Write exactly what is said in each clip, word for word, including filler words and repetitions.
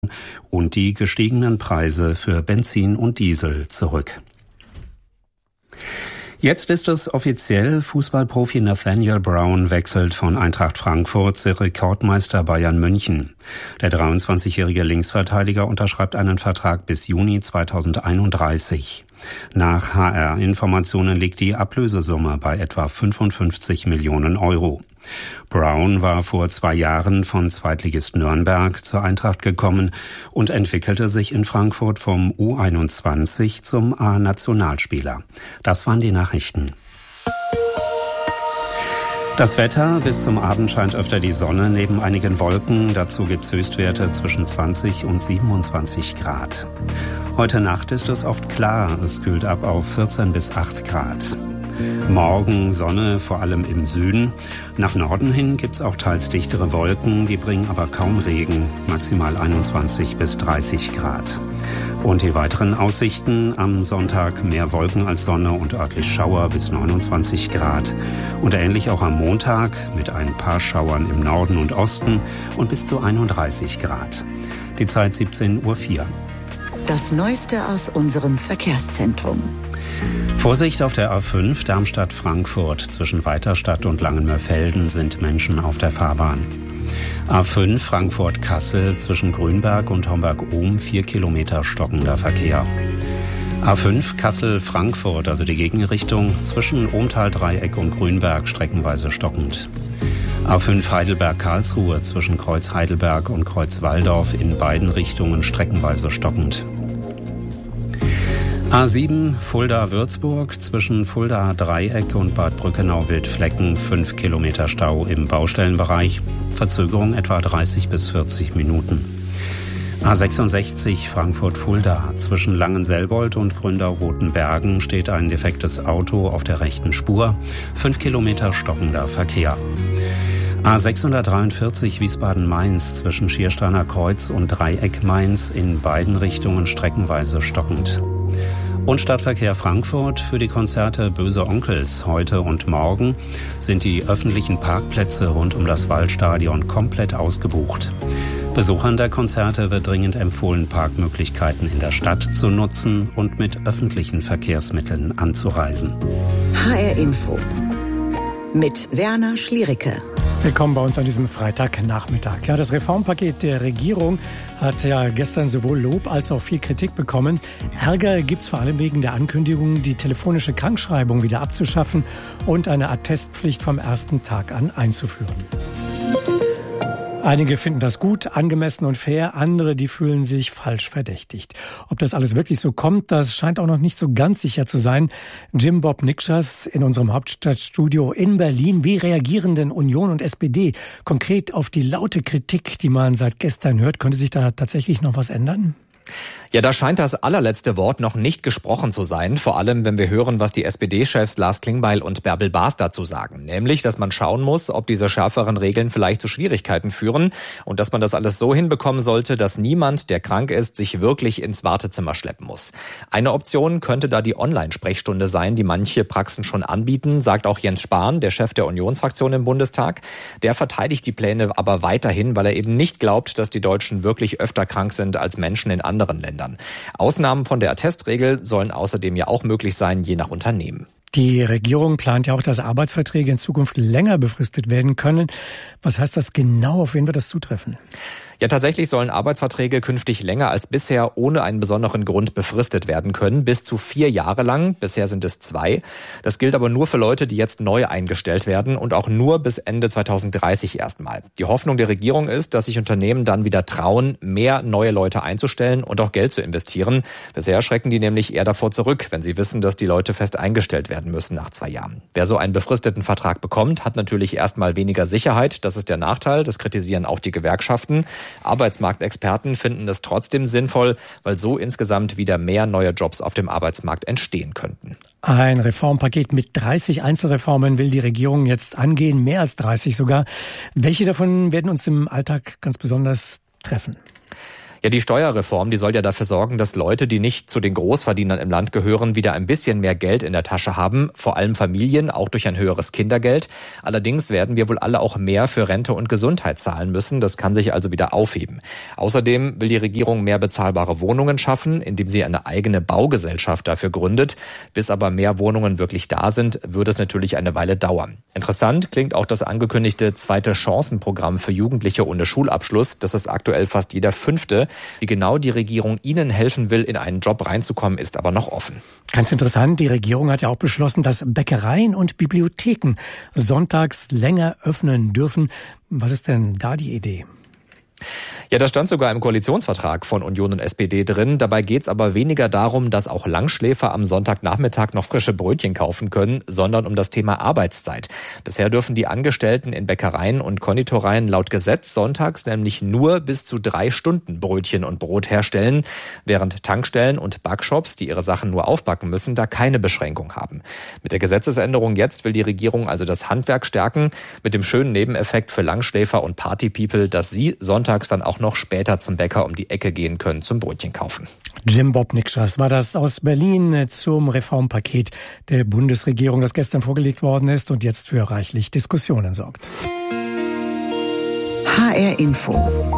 und die gestiegenen Preise für Benzin und Diesel zurück. Jetzt ist es offiziell, Fußballprofi Nathaniel Brown wechselt von Eintracht Frankfurt zu Rekordmeister Bayern München. Der dreiundzwanzigjährige Linksverteidiger unterschreibt einen Vertrag bis Juni zweitausendeinunddreißig. Nach H R-Informationen liegt die Ablösesumme bei etwa fünfundfünfzig Millionen Euro. Brown war vor zwei Jahren von Zweitligist Nürnberg zur Eintracht gekommen und entwickelte sich in Frankfurt vom U einundzwanzig zum A-Nationalspieler. Das waren die Nachrichten. Das Wetter: bis zum Abend scheint öfter die Sonne neben einigen Wolken. Dazu gibt's Höchstwerte zwischen zwanzig und siebenundzwanzig Grad. Heute Nacht ist es oft klar. Es kühlt ab auf vierzehn bis acht Grad. Morgen Sonne, vor allem im Süden. Nach Norden hin gibt's auch teils dichtere Wolken, die bringen aber kaum Regen. Maximal einundzwanzig bis dreißig Grad. Und die weiteren Aussichten: am Sonntag mehr Wolken als Sonne und örtlich Schauer bis neunundzwanzig Grad. Und ähnlich auch am Montag mit ein paar Schauern im Norden und Osten und bis zu einunddreißig Grad. Die Zeit siebzehn Uhr vier. Das Neueste aus unserem Verkehrszentrum. Vorsicht auf der A fünf Darmstadt-Frankfurt. Zwischen Weiterstadt und Langenmörfelden sind Menschen auf der Fahrbahn. A fünf Frankfurt-Kassel zwischen Grünberg und Homberg-Ohm vier Kilometer stockender Verkehr. A fünf Kassel-Frankfurt, also die Gegenrichtung, zwischen Ohmtal-Dreieck und Grünberg streckenweise stockend. A fünf Heidelberg-Karlsruhe zwischen Kreuz Heidelberg und Kreuz Walldorf in beiden Richtungen streckenweise stockend. A sieben Fulda-Würzburg zwischen Fulda-Dreieck und Bad Brückenau-Wildflecken fünf Kilometer Stau im Baustellenbereich. Verzögerung etwa dreißig bis vierzig Minuten. A sechsundsechzig Frankfurt-Fulda zwischen Langenselbold und Gründau-Rotenbergen steht ein defektes Auto auf der rechten Spur. fünf Kilometer stockender Verkehr. A sechshundertdreiundvierzig Wiesbaden-Mainz zwischen Schiersteiner Kreuz und Dreieck Mainz in beiden Richtungen streckenweise stockend. Und Stadtverkehr Frankfurt: für die Konzerte Böse Onkels heute und morgen sind die öffentlichen Parkplätze rund um das Waldstadion komplett ausgebucht. Besuchern der Konzerte wird dringend empfohlen, Parkmöglichkeiten in der Stadt zu nutzen und mit öffentlichen Verkehrsmitteln anzureisen. H R Info mit Werner Schliericke. Willkommen bei uns an diesem Freitagnachmittag. Ja, das Reformpaket der Regierung hat ja gestern sowohl Lob als auch viel Kritik bekommen. Ärger gibt's vor allem wegen der Ankündigung, die telefonische Krankschreibung wieder abzuschaffen und eine Attestpflicht vom ersten Tag an einzuführen. Einige finden das gut, angemessen und fair, andere, die fühlen sich falsch verdächtigt. Ob das alles wirklich so kommt, das scheint auch noch nicht so ganz sicher zu sein. Jim Bob Nikschas in unserem Hauptstadtstudio in Berlin. Wie reagieren denn Union und S P D konkret auf die laute Kritik, die man seit gestern hört? Könnte sich da tatsächlich noch was ändern? Ja, da scheint das allerletzte Wort noch nicht gesprochen zu sein, vor allem wenn wir hören, was die S P D-Chefs Lars Klingbeil und Bärbel Baas dazu sagen. Nämlich, dass man schauen muss, ob diese schärferen Regeln vielleicht zu Schwierigkeiten führen und dass man das alles so hinbekommen sollte, dass niemand, der krank ist, sich wirklich ins Wartezimmer schleppen muss. Eine Option könnte da die Online-Sprechstunde sein, die manche Praxen schon anbieten, sagt auch Jens Spahn, der Chef der Unionsfraktion im Bundestag. Der verteidigt die Pläne aber weiterhin, weil er eben nicht glaubt, dass die Deutschen wirklich öfter krank sind als Menschen in anderen Ländern. Ausnahmen von der Attestregel sollen außerdem ja auch möglich sein, je nach Unternehmen. Die Regierung plant ja auch, dass Arbeitsverträge in Zukunft länger befristet werden können. Was heißt das genau? Auf wen wird das zutreffen? Ja, tatsächlich sollen Arbeitsverträge künftig länger als bisher ohne einen besonderen Grund befristet werden können, bis zu vier Jahre lang. Bisher sind es zwei. Das gilt aber nur für Leute, die jetzt neu eingestellt werden und auch nur bis Ende zweitausenddreißig erstmal. Die Hoffnung der Regierung ist, dass sich Unternehmen dann wieder trauen, mehr neue Leute einzustellen und auch Geld zu investieren. Bisher schrecken die nämlich eher davor zurück, wenn sie wissen, dass die Leute fest eingestellt werden müssen nach zwei Jahren. Wer so einen befristeten Vertrag bekommt, hat natürlich erstmal weniger Sicherheit. Das ist der Nachteil. Das kritisieren auch die Gewerkschaften. Arbeitsmarktexperten finden es trotzdem sinnvoll, weil so insgesamt wieder mehr neue Jobs auf dem Arbeitsmarkt entstehen könnten. Ein Reformpaket mit dreißig Einzelreformen will die Regierung jetzt angehen, mehr als dreißig sogar. Welche davon werden uns im Alltag ganz besonders treffen? Ja, die Steuerreform, die soll ja dafür sorgen, dass Leute, die nicht zu den Großverdienern im Land gehören, wieder ein bisschen mehr Geld in der Tasche haben. Vor allem Familien, auch durch ein höheres Kindergeld. Allerdings werden wir wohl alle auch mehr für Rente und Gesundheit zahlen müssen. Das kann sich also wieder aufheben. Außerdem will die Regierung mehr bezahlbare Wohnungen schaffen, indem sie eine eigene Baugesellschaft dafür gründet. Bis aber mehr Wohnungen wirklich da sind, wird es natürlich eine Weile dauern. Interessant klingt auch das angekündigte zweite Chancenprogramm für Jugendliche ohne Schulabschluss. Das ist aktuell fast jeder Fünfte. Wie genau die Regierung ihnen helfen will, in einen Job reinzukommen, ist aber noch offen. Ganz interessant, die Regierung hat ja auch beschlossen, dass Bäckereien und Bibliotheken sonntags länger öffnen dürfen. Was ist denn da die Idee? Ja, das stand sogar im Koalitionsvertrag von Union und S P D drin. Dabei geht's aber weniger darum, dass auch Langschläfer am Sonntagnachmittag noch frische Brötchen kaufen können, sondern um das Thema Arbeitszeit. Bisher dürfen die Angestellten in Bäckereien und Konditoreien laut Gesetz sonntags nämlich nur bis zu drei Stunden Brötchen und Brot herstellen, während Tankstellen und Backshops, die ihre Sachen nur aufbacken müssen, da keine Beschränkung haben. Mit der Gesetzesänderung jetzt will die Regierung also das Handwerk stärken, mit dem schönen Nebeneffekt für Langschläfer und Partypeople, dass sie sonntags dann auch noch später zum Bäcker um die Ecke gehen können zum Brötchen kaufen. Jim Bob Nikschas war das aus Berlin zum Reformpaket der Bundesregierung, das gestern vorgelegt worden ist und jetzt für reichlich Diskussionen sorgt. H R Info.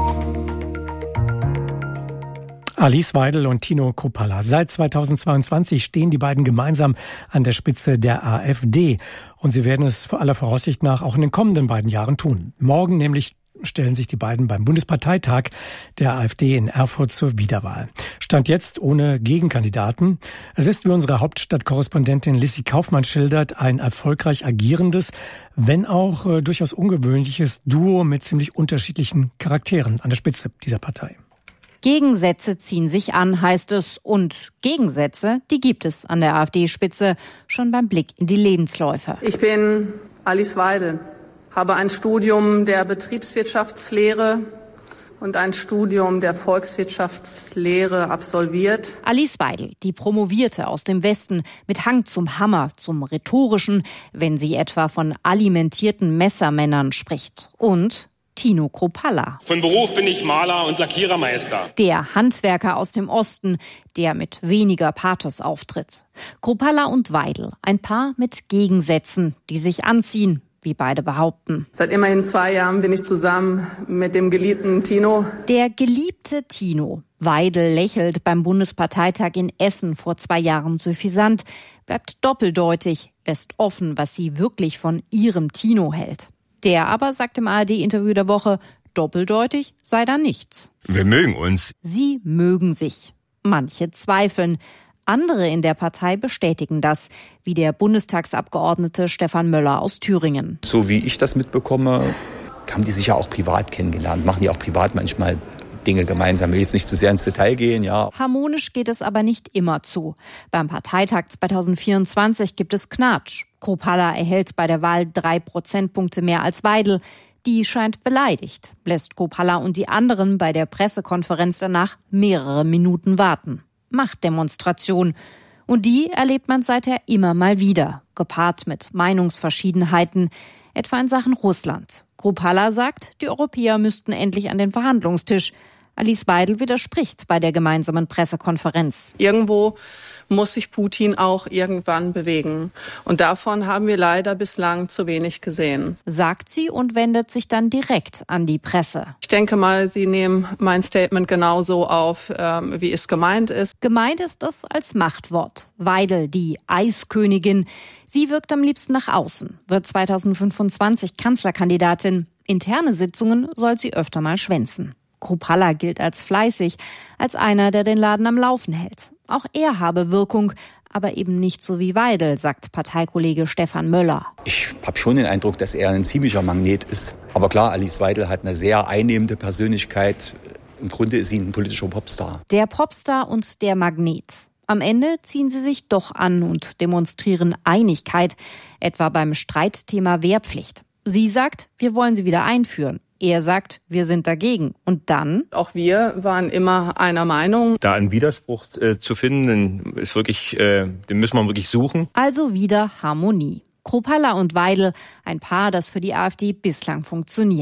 Alice Weidel und Tino Kruppalla. Seit zweitausendzweiundzwanzig stehen die beiden gemeinsam an der Spitze der AfD. Und sie werden es aller Voraussicht nach auch in den kommenden beiden Jahren tun. Morgen nämlich stellen sich die beiden beim Bundesparteitag der AfD in Erfurt zur Wiederwahl. Stand jetzt ohne Gegenkandidaten. Es ist, wie unsere Hauptstadtkorrespondentin Lissy Kaufmann schildert, ein erfolgreich agierendes, wenn auch äh, durchaus ungewöhnliches Duo mit ziemlich unterschiedlichen Charakteren an der Spitze dieser Partei. Gegensätze ziehen sich an, heißt es. Und Gegensätze, die gibt es an der AfD-Spitze, schon beim Blick in die Lebensläufe. Ich bin Alice Weidel, habe ein Studium der Betriebswirtschaftslehre und ein Studium der Volkswirtschaftslehre absolviert. Alice Weidel, die Promovierte aus dem Westen, mit Hang zum Hammer, zum Rhetorischen, wenn sie etwa von alimentierten Messermännern spricht. Und Tino Kruppalla. Von Beruf bin ich Maler und Lackierermeister. Der Handwerker aus dem Osten, der mit weniger Pathos auftritt. Kruppalla und Weidel, ein Paar mit Gegensätzen, die sich anziehen, wie beide behaupten. Seit immerhin zwei Jahren bin ich zusammen mit dem geliebten Tino. Der geliebte Tino. Weidel lächelt beim Bundesparteitag in Essen vor zwei Jahren suffisant, bleibt doppeldeutig, lässt offen, was sie wirklich von ihrem Tino hält. Der aber sagt im A R D-Interview der Woche, doppeldeutig sei da nichts. Wir mögen uns. Sie mögen sich. Manche zweifeln. Andere in der Partei bestätigen das, wie der Bundestagsabgeordnete Stefan Möller aus Thüringen. So wie ich das mitbekomme, haben die sich ja auch privat kennengelernt, machen die auch privat manchmal Dinge gemeinsam. Ich will jetzt nicht zu sehr ins Detail gehen, ja. Harmonisch geht es aber nicht immer zu. Beim Parteitag zweitausendvierundzwanzig gibt es Knatsch. Kruppalla erhält bei der Wahl drei Prozentpunkte mehr als Weidel. Die scheint beleidigt, lässt Kruppalla und die anderen bei der Pressekonferenz danach mehrere Minuten warten. Machtdemonstration. Und die erlebt man seither immer mal wieder, gepaart mit Meinungsverschiedenheiten, etwa in Sachen Russland. Kruppalla sagt, die Europäer müssten endlich an den Verhandlungstisch. Alice Weidel widerspricht bei der gemeinsamen Pressekonferenz. Irgendwo muss sich Putin auch irgendwann bewegen. Und davon haben wir leider bislang zu wenig gesehen. Sagt sie und wendet sich dann direkt an die Presse. Ich denke mal, Sie nehmen mein Statement genauso auf, ähm, wie es gemeint ist. Gemeint ist es als Machtwort. Weidel, die Eiskönigin. Sie wirkt am liebsten nach außen, wird zweitausendfünfundzwanzig Kanzlerkandidatin. Interne Sitzungen soll sie öfter mal schwänzen. Kruppalla gilt als fleißig, als einer, der den Laden am Laufen hält. Auch er habe Wirkung, aber eben nicht so wie Weidel, sagt Parteikollege Stefan Möller. Ich habe schon den Eindruck, dass er ein ziemlicher Magnet ist. Aber klar, Alice Weidel hat eine sehr einnehmende Persönlichkeit. Im Grunde ist sie ein politischer Popstar. Der Popstar und der Magnet. Am Ende ziehen sie sich doch an und demonstrieren Einigkeit, etwa beim Streitthema Wehrpflicht. Sie sagt, wir wollen sie wieder einführen. Er sagt, wir sind dagegen. Und dann? Auch wir waren immer einer Meinung. Da einen Widerspruch äh, zu finden, ist wirklich, äh, den müssen wir wirklich suchen. Also wieder Harmonie. Kruppalla und Weidel, ein Paar, das für die AfD bislang funktioniert.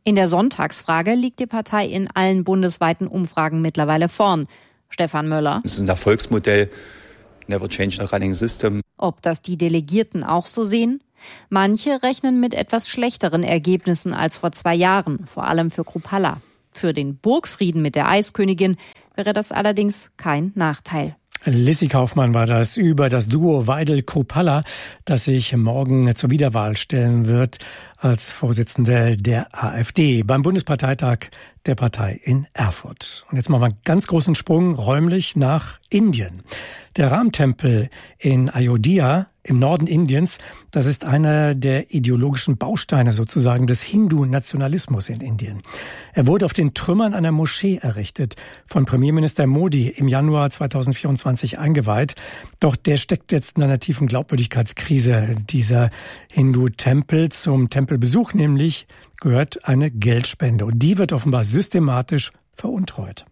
In der Sonntagsfrage liegt die Partei in allen bundesweiten Umfragen mittlerweile vorn. Stefan Möller. Es ist ein Erfolgsmodell. Never change a running system. Ob das die Delegierten auch so sehen? Manche rechnen mit etwas schlechteren Ergebnissen als vor zwei Jahren, vor allem für Kruppalla. Für den Burgfrieden mit der Eiskönigin wäre das allerdings kein Nachteil. Lissi Kaufmann war das über das Duo Weidel-Kruppalla, das sich morgen zur Wiederwahl stellen wird als Vorsitzende der AfD beim Bundesparteitag der Partei in Erfurt. Und jetzt machen wir einen ganz großen Sprung räumlich nach Indien. Der Ram-Tempel in Ayodhya im Norden Indiens, das ist einer der ideologischen Bausteine sozusagen des Hindu-Nationalismus in Indien. Er wurde auf den Trümmern einer Moschee errichtet, von Premierminister Modi im Januar zweitausendvierundzwanzig eingeweiht. Doch der steckt jetzt in einer tiefen Glaubwürdigkeitskrise, dieser Hindu-Tempel. Zum Tempelbesuch nämlich gehört eine Geldspende. Und die wird offenbar systematisch veruntreut.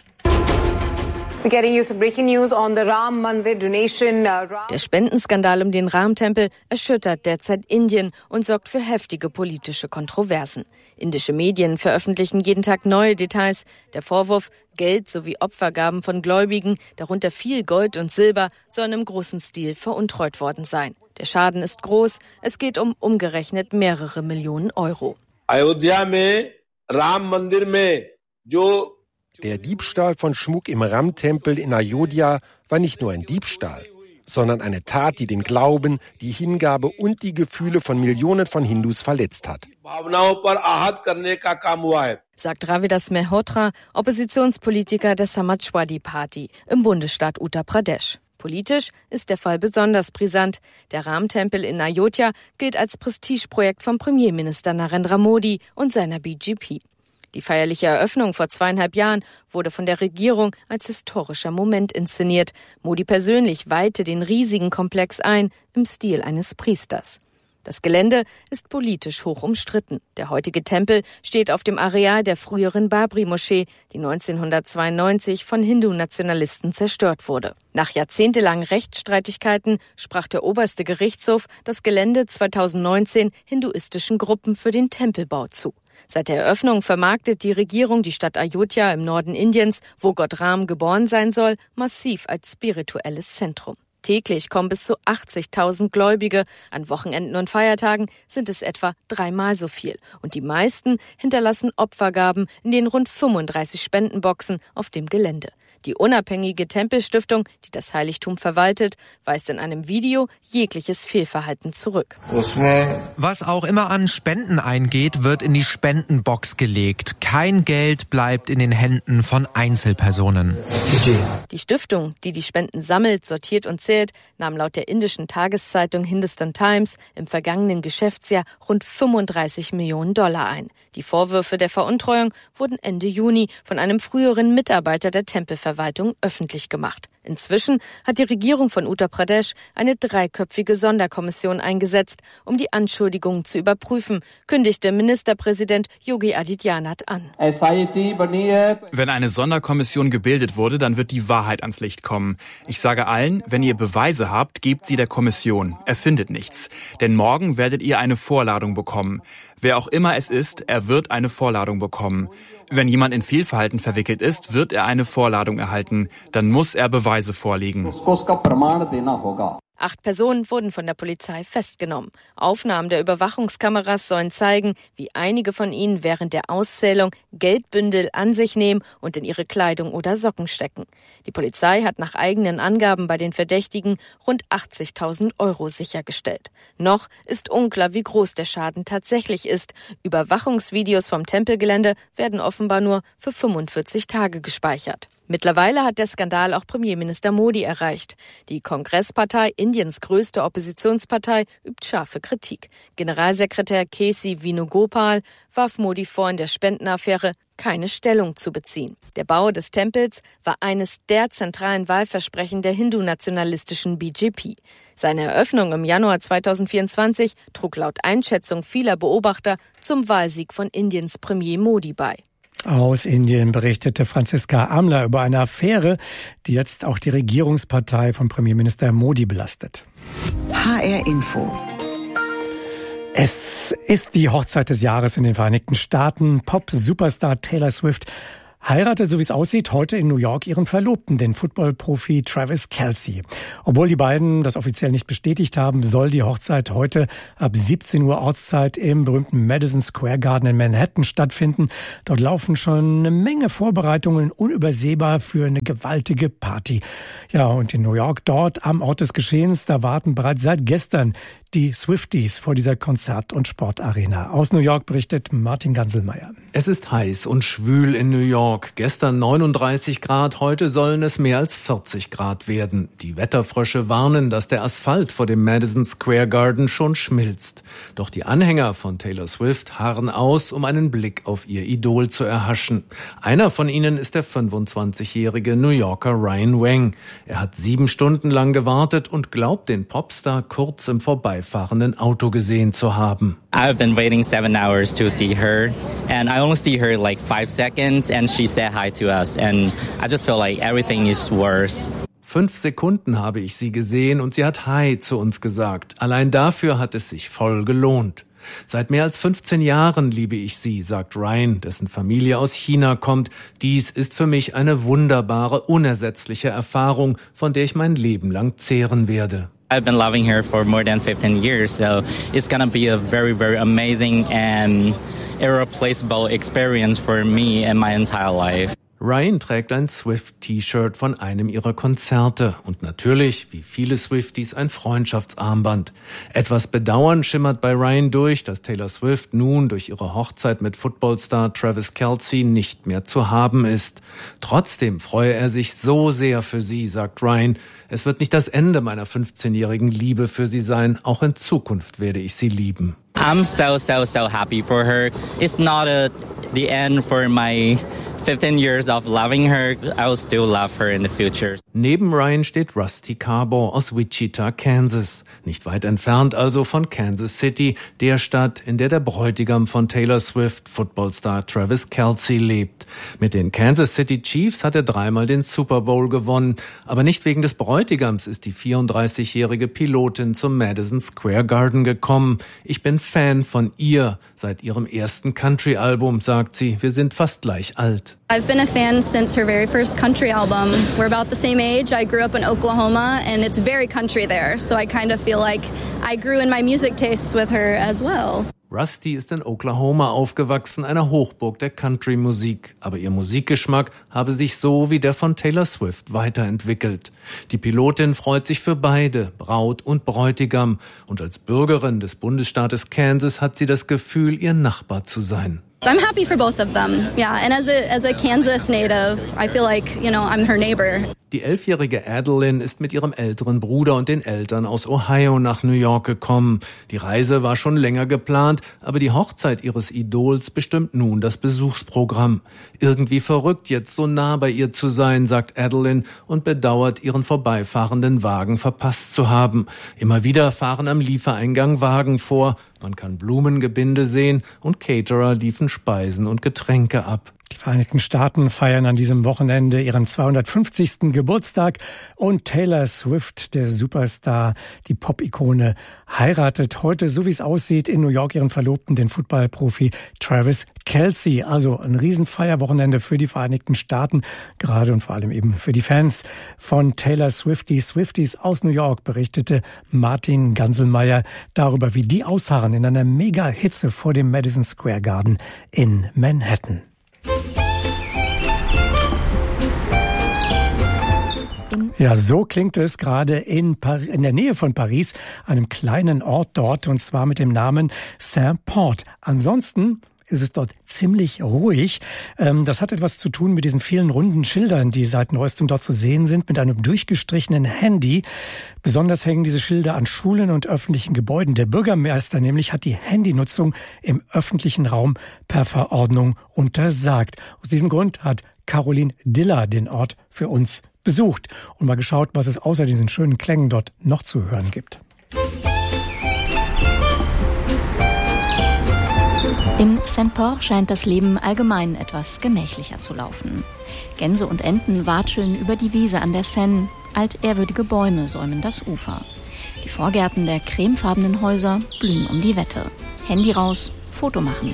Der Spendenskandal um den Ram-Tempel erschüttert derzeit Indien und sorgt für heftige politische Kontroversen. Indische Medien veröffentlichen jeden Tag neue Details. Der Vorwurf, Geld sowie Opfergaben von Gläubigen, darunter viel Gold und Silber, sollen im großen Stil veruntreut worden sein. Der Schaden ist groß. Es geht um umgerechnet mehrere Millionen Euro. Ayodhya mein Ram Mandir mein jo Der Diebstahl von Schmuck im Ram-Tempel in Ayodhya war nicht nur ein Diebstahl, sondern eine Tat, die den Glauben, die Hingabe und die Gefühle von Millionen von Hindus verletzt hat. Sagt Ravidas Mehrotra, Oppositionspolitiker der Samajwadi Party im Bundesstaat Uttar Pradesh. Politisch ist der Fall besonders brisant. Der Ram-Tempel in Ayodhya gilt als Prestigeprojekt von Premierminister Narendra Modi und seiner B J P. Die feierliche Eröffnung vor zweieinhalb Jahren wurde von der Regierung als historischer Moment inszeniert. Modi persönlich weihte den riesigen Komplex ein, im Stil eines Priesters. Das Gelände ist politisch hoch umstritten. Der heutige Tempel steht auf dem Areal der früheren Babri-Moschee, die neunzehnhundertzweiundneunzig von Hindu-Nationalisten zerstört wurde. Nach jahrzehntelangen Rechtsstreitigkeiten sprach der oberste Gerichtshof das Gelände zweitausendneunzehn hinduistischen Gruppen für den Tempelbau zu. Seit der Eröffnung vermarktet die Regierung die Stadt Ayodhya im Norden Indiens, wo Gott Ram geboren sein soll, massiv als spirituelles Zentrum. Täglich kommen bis zu achtzigtausend Gläubige. An Wochenenden und Feiertagen sind es etwa dreimal so viel. Und die meisten hinterlassen Opfergaben in den rund fünfunddreißig Spendenboxen auf dem Gelände. Die unabhängige Tempelstiftung, die das Heiligtum verwaltet, weist in einem Video jegliches Fehlverhalten zurück. Was auch immer an Spenden eingeht, wird in die Spendenbox gelegt. Kein Geld bleibt in den Händen von Einzelpersonen. Die Stiftung, die die Spenden sammelt, sortiert und zählt, nahm laut der indischen Tageszeitung Hindustan Times im vergangenen Geschäftsjahr rund fünfunddreißig Millionen Dollar ein. Die Vorwürfe der Veruntreuung wurden Ende Juni von einem früheren Mitarbeiter der Tempelverwaltung öffentlich gemacht. Inzwischen hat die Regierung von Uttar Pradesh eine dreiköpfige Sonderkommission eingesetzt, um die Anschuldigungen zu überprüfen, kündigte Ministerpräsident Yogi Adityanath an. Wenn eine Sonderkommission gebildet wurde, dann wird die Wahrheit ans Licht kommen. Ich sage allen, wenn ihr Beweise habt, gebt sie der Kommission. Erfindet nichts. Denn morgen werdet ihr eine Vorladung bekommen. Wer auch immer es ist, er wird eine Vorladung bekommen. Wenn jemand in Fehlverhalten verwickelt ist, wird er eine Vorladung erhalten. Dann muss er Beweise vorlegen. Acht Personen wurden von der Polizei festgenommen. Aufnahmen der Überwachungskameras sollen zeigen, wie einige von ihnen während der Auszählung Geldbündel an sich nehmen und in ihre Kleidung oder Socken stecken. Die Polizei hat nach eigenen Angaben bei den Verdächtigen rund achtzigtausend Euro sichergestellt. Noch ist unklar, wie groß der Schaden tatsächlich ist. Überwachungsvideos vom Tempelgelände werden offenbar nur für fünfundvierzig Tage gespeichert. Mittlerweile hat der Skandal auch Premierminister Modi erreicht. Die Kongresspartei, Indiens größte Oppositionspartei, übt scharfe Kritik. Generalsekretär K C Venugopal warf Modi vor, in der Spendenaffäre keine Stellung zu beziehen. Der Bau des Tempels war eines der zentralen Wahlversprechen der hindu-nationalistischen B J P. Seine Eröffnung im Januar zweitausendvierundzwanzig trug laut Einschätzung vieler Beobachter zum Wahlsieg von Indiens Premier Modi bei. Aus Indien berichtete Franziska Amler über eine Affäre, die jetzt auch die Regierungspartei von Premierminister Modi belastet. H R Info. Es ist die Hochzeit des Jahres in den Vereinigten Staaten. Pop-Superstar Taylor Swift heiratet, so wie es aussieht, heute in New York ihren Verlobten, den Football-Profi Travis Kelce. Obwohl die beiden das offiziell nicht bestätigt haben, soll die Hochzeit heute ab siebzehn Uhr Ortszeit im berühmten Madison Square Garden in Manhattan stattfinden. Dort laufen schon eine Menge Vorbereitungen, unübersehbar für eine gewaltige Party. Ja, und in New York, dort am Ort des Geschehens, da warten bereits seit gestern die Swifties vor dieser Konzert- und Sportarena. Aus New York berichtet Martin Ganselmeier. Es ist heiß und schwül in New York. Gestern neununddreißig Grad, heute sollen es mehr als vierzig Grad werden. Die Wetterfrösche warnen, dass der Asphalt vor dem Madison Square Garden schon schmilzt. Doch die Anhänger von Taylor Swift harren aus, um einen Blick auf ihr Idol zu erhaschen. Einer von ihnen ist der fünfundzwanzigjährige New Yorker Ryan Wang. Er hat sieben Stunden lang gewartet und glaubt, den Popstar kurz im vorbeifahrenden Auto gesehen zu haben. I've been waiting seven hours to see her, and I only see her like five seconds, and she said hi to us, and I just feel like everything is worse. Fünf Sekunden habe ich sie gesehen und sie hat Hi zu uns gesagt. Allein dafür hat es sich voll gelohnt. Seit mehr als fünfzehn Jahren liebe ich sie, sagt Ryan, dessen Familie aus China kommt. Dies ist für mich eine wunderbare, unersetzliche Erfahrung, von der ich mein Leben lang zehren werde. I've been loving her for more than fifteen years, so it's gonna be a very, very amazing and irreplaceable experience for me and my entire life. Ryan trägt ein Swift-T-Shirt von einem ihrer Konzerte und natürlich, wie viele Swifties, ein Freundschaftsarmband. Etwas Bedauern schimmert bei Ryan durch, dass Taylor Swift nun durch ihre Hochzeit mit Footballstar Travis Kelce nicht mehr zu haben ist. Trotzdem freue er sich so sehr für sie, sagt Ryan. Es wird nicht das Ende meiner fünfzehnjährigen Liebe für sie sein, auch in Zukunft werde ich sie lieben. I'm so, so, so happy for her. It's not a, the end for my fifteen years of loving her. I will still love her in the future. Neben Ryan steht Rusty Carbo aus Wichita, Kansas. Nicht weit entfernt also von Kansas City, der Stadt, in der der Bräutigam von Taylor Swift, Footballstar Travis Kelce, lebt. Mit den Kansas City Chiefs hat er dreimal den Super Bowl gewonnen. Aber nicht wegen des Bräutigams ist die vierunddreißigjährige Pilotin zum Madison Square Garden gekommen. Ich bin Fan von ihr seit ihrem ersten Country-Album, sagt sie. Wir sind fast gleich alt. I've been a fan since her very first country album. We're about the same age. I grew up in Oklahoma and it's very country there. So I kind of feel like I grew in my music tastes with her as well. Rusty ist in Oklahoma aufgewachsen, einer Hochburg der Country-Musik. Aber ihr Musikgeschmack habe sich so wie der von Taylor Swift weiterentwickelt. Die Pilotin freut sich für beide, Braut und Bräutigam. Und als Bürgerin des Bundesstaates Kansas hat sie das Gefühl, ihr Nachbar zu sein. So I'm happy for both of them. Yeah, and as a as a Kansas native, I feel like, you know, I'm her neighbor. Die elfjährige Adeline ist mit ihrem älteren Bruder und den Eltern aus Ohio nach New York gekommen. Die Reise war schon länger geplant, aber die Hochzeit ihres Idols bestimmt nun das Besuchsprogramm. Irgendwie verrückt, jetzt so nah bei ihr zu sein, sagt Adeline und bedauert, ihren vorbeifahrenden Wagen verpasst zu haben. Immer wieder fahren am Liefereingang Wagen vor. Man kann Blumengebinde sehen und Caterer liefen Speisen und Getränke ab. Die Vereinigten Staaten feiern an diesem Wochenende ihren zweihundertfünfzigsten Geburtstag und Taylor Swift, der Superstar, die Pop-Ikone, heiratet heute, so wie es aussieht, in New York ihren Verlobten, den Footballprofi Travis Kelce. Also ein Riesenfeierwochenende für die Vereinigten Staaten, gerade und vor allem eben für die Fans von Taylor Swift. Die Swifties aus New York, berichtete Martin Ganselmeier darüber, wie die ausharren in einer Mega-Hitze vor dem Madison Square Garden in Manhattan. Ja, so klingt es gerade in, Par- in der Nähe von Paris, einem kleinen Ort dort, und zwar mit dem Namen Saint-Port. Ansonsten ist es dort ziemlich ruhig. Das hat etwas zu tun mit diesen vielen runden Schildern, die seit neuestem dort zu sehen sind, mit einem durchgestrichenen Handy. Besonders hängen diese Schilder an Schulen und öffentlichen Gebäuden. Der Bürgermeister nämlich hat die Handynutzung im öffentlichen Raum per Verordnung untersagt. Aus diesem Grund hat Caroline Diller den Ort für uns besucht und mal geschaut, was es außer diesen schönen Klängen dort noch zu hören gibt. In Saint-Port scheint das Leben allgemein etwas gemächlicher zu laufen. Gänse und Enten watscheln über die Wiese an der Seine. Altehrwürdige Bäume säumen das Ufer. Die Vorgärten der cremefarbenen Häuser blühen um die Wette. Handy raus, Foto machen.